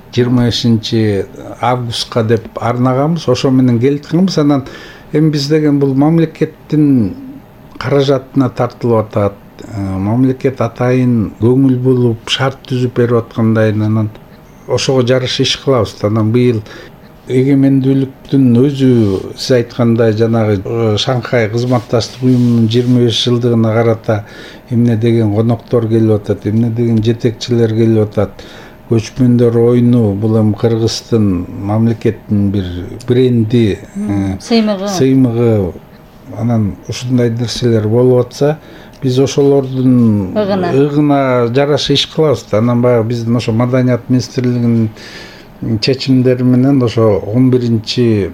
25 августка деп арнаганбыз. Ошо менен келатканбыз. Анан эми биз деген бул мамлекеттин каражатына тартылып атат. Мамлекет атайын көңүл булуп, шарт түзүп берип аткандайын, анан ошого жараша иш кылабыз. Анан быйыл эгемендүүлүктүн өзү сиз айткандай жанагы Шанхай кызматташтык уюмунун 25 жылдыгына карата эмне деген коноктор келип атат, эмне деген жетекчилер келип атат. Көчмөндөр оюну бул эми Кыргыздын мамлекеттин бир бренди, сыймыгы. Анан ушундай нерселер болуп атса, биз ошолордун ыгына жараша иш кылабыз. Анан баягы биздин ошо Маданият министрлигинин чечимдери менен ошо 10-11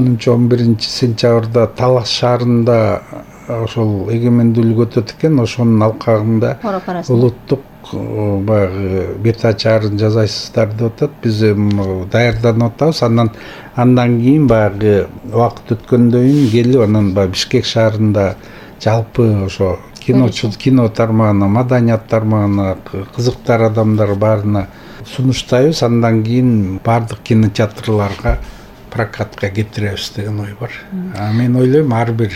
сентябрда Талас шаарында ошол эгемендүүлүк өтөт экен. Ошонун алкагында улуттук баягы бет ачарын жасайсыздар деп атат. Биз даярданып атабыз. Андан кийин баягы убакыт өткөндөн кийин келип, анан баягы Бишкек шаарында жалпы ошо кино тармагына, маданият тармагына кызыктар адамдар баарына сунуштайбыз. Андан кийин баардык кинотеатрларга прокатка кетиребиз деген ой бар. Мен ойлойм, ар бир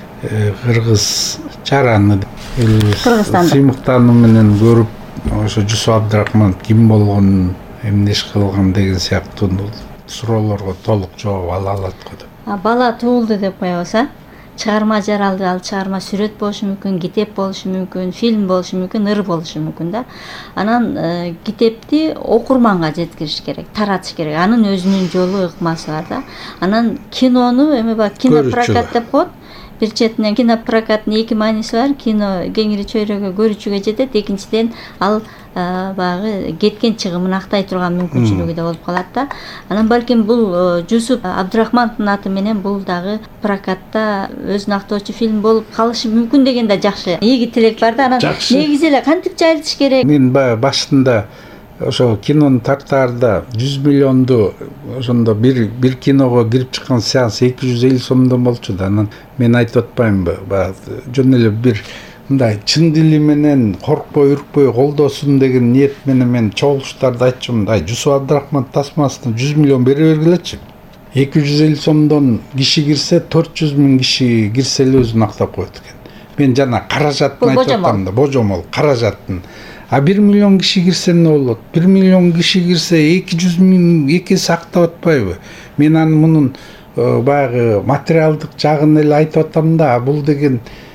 кыргыз чараны сыймыктануу менен көрүп, ошо Жусуп Абдрахманов ким болгонун, эмне иш кылган деген сыяктуу суроолорго толук жооп ала алат го деп. Бала туулду деп коебуз, чыгарма жаралды, ал чыгарма сүрөт болушу мүмкүн, китеп болушу мүмкүн, фильм болушу мүмкүн, ыр болушу мүмкүн да. Анан китепти окурманга жеткириш керек, таратыш керек. Анын өзүнүн жолу, ыкмасы бар да. Анан кинону эми баягы кинопрокат деп коет. Бир четинен кинопрокаттын эки мааниси бар. Кино кеңири чөйрөгө, көрүүчүгө жетет. Экинчиден ал баягы кеткен чыгымын актай турган мүмкүнчүлүгү да болуп калат да. Анан балким бул Жусуп Абдрахмановдун аты менен бул дагы прокатта өзүн актоочу фильм болуп калышы мүмкүн деген да жакшы ийги тилек бар да. Анан негизи эле кантип жайылтыш керек? Мен башында ошо кинонун тартаарда 100 миллионду ошондо бир киного кирип чыккан сеанс 250 сомдон болчу да. Анан мен айтып атпаймынбы, баягы жөн эле бир мындай чын дили менен коркпой үркпөй колдосун деген ниет менен мен чогулуштарда айтчумун. Жусуп Абдрахманов тасмасына 100 миллион бере бергилечи. 250 сомдон киши кирсе 400 миң киши кирсе эле өзүн актап коет экен. Мен жана каражатын айтып атам да, божомол каражатын. А 1 миллион киши кирсе эмне болот? 1 миллион киши кирсе 200 миң экиси актап атпайбы? Мен анын мунун баягы материалдык жагын эле айтып атам да, бул деген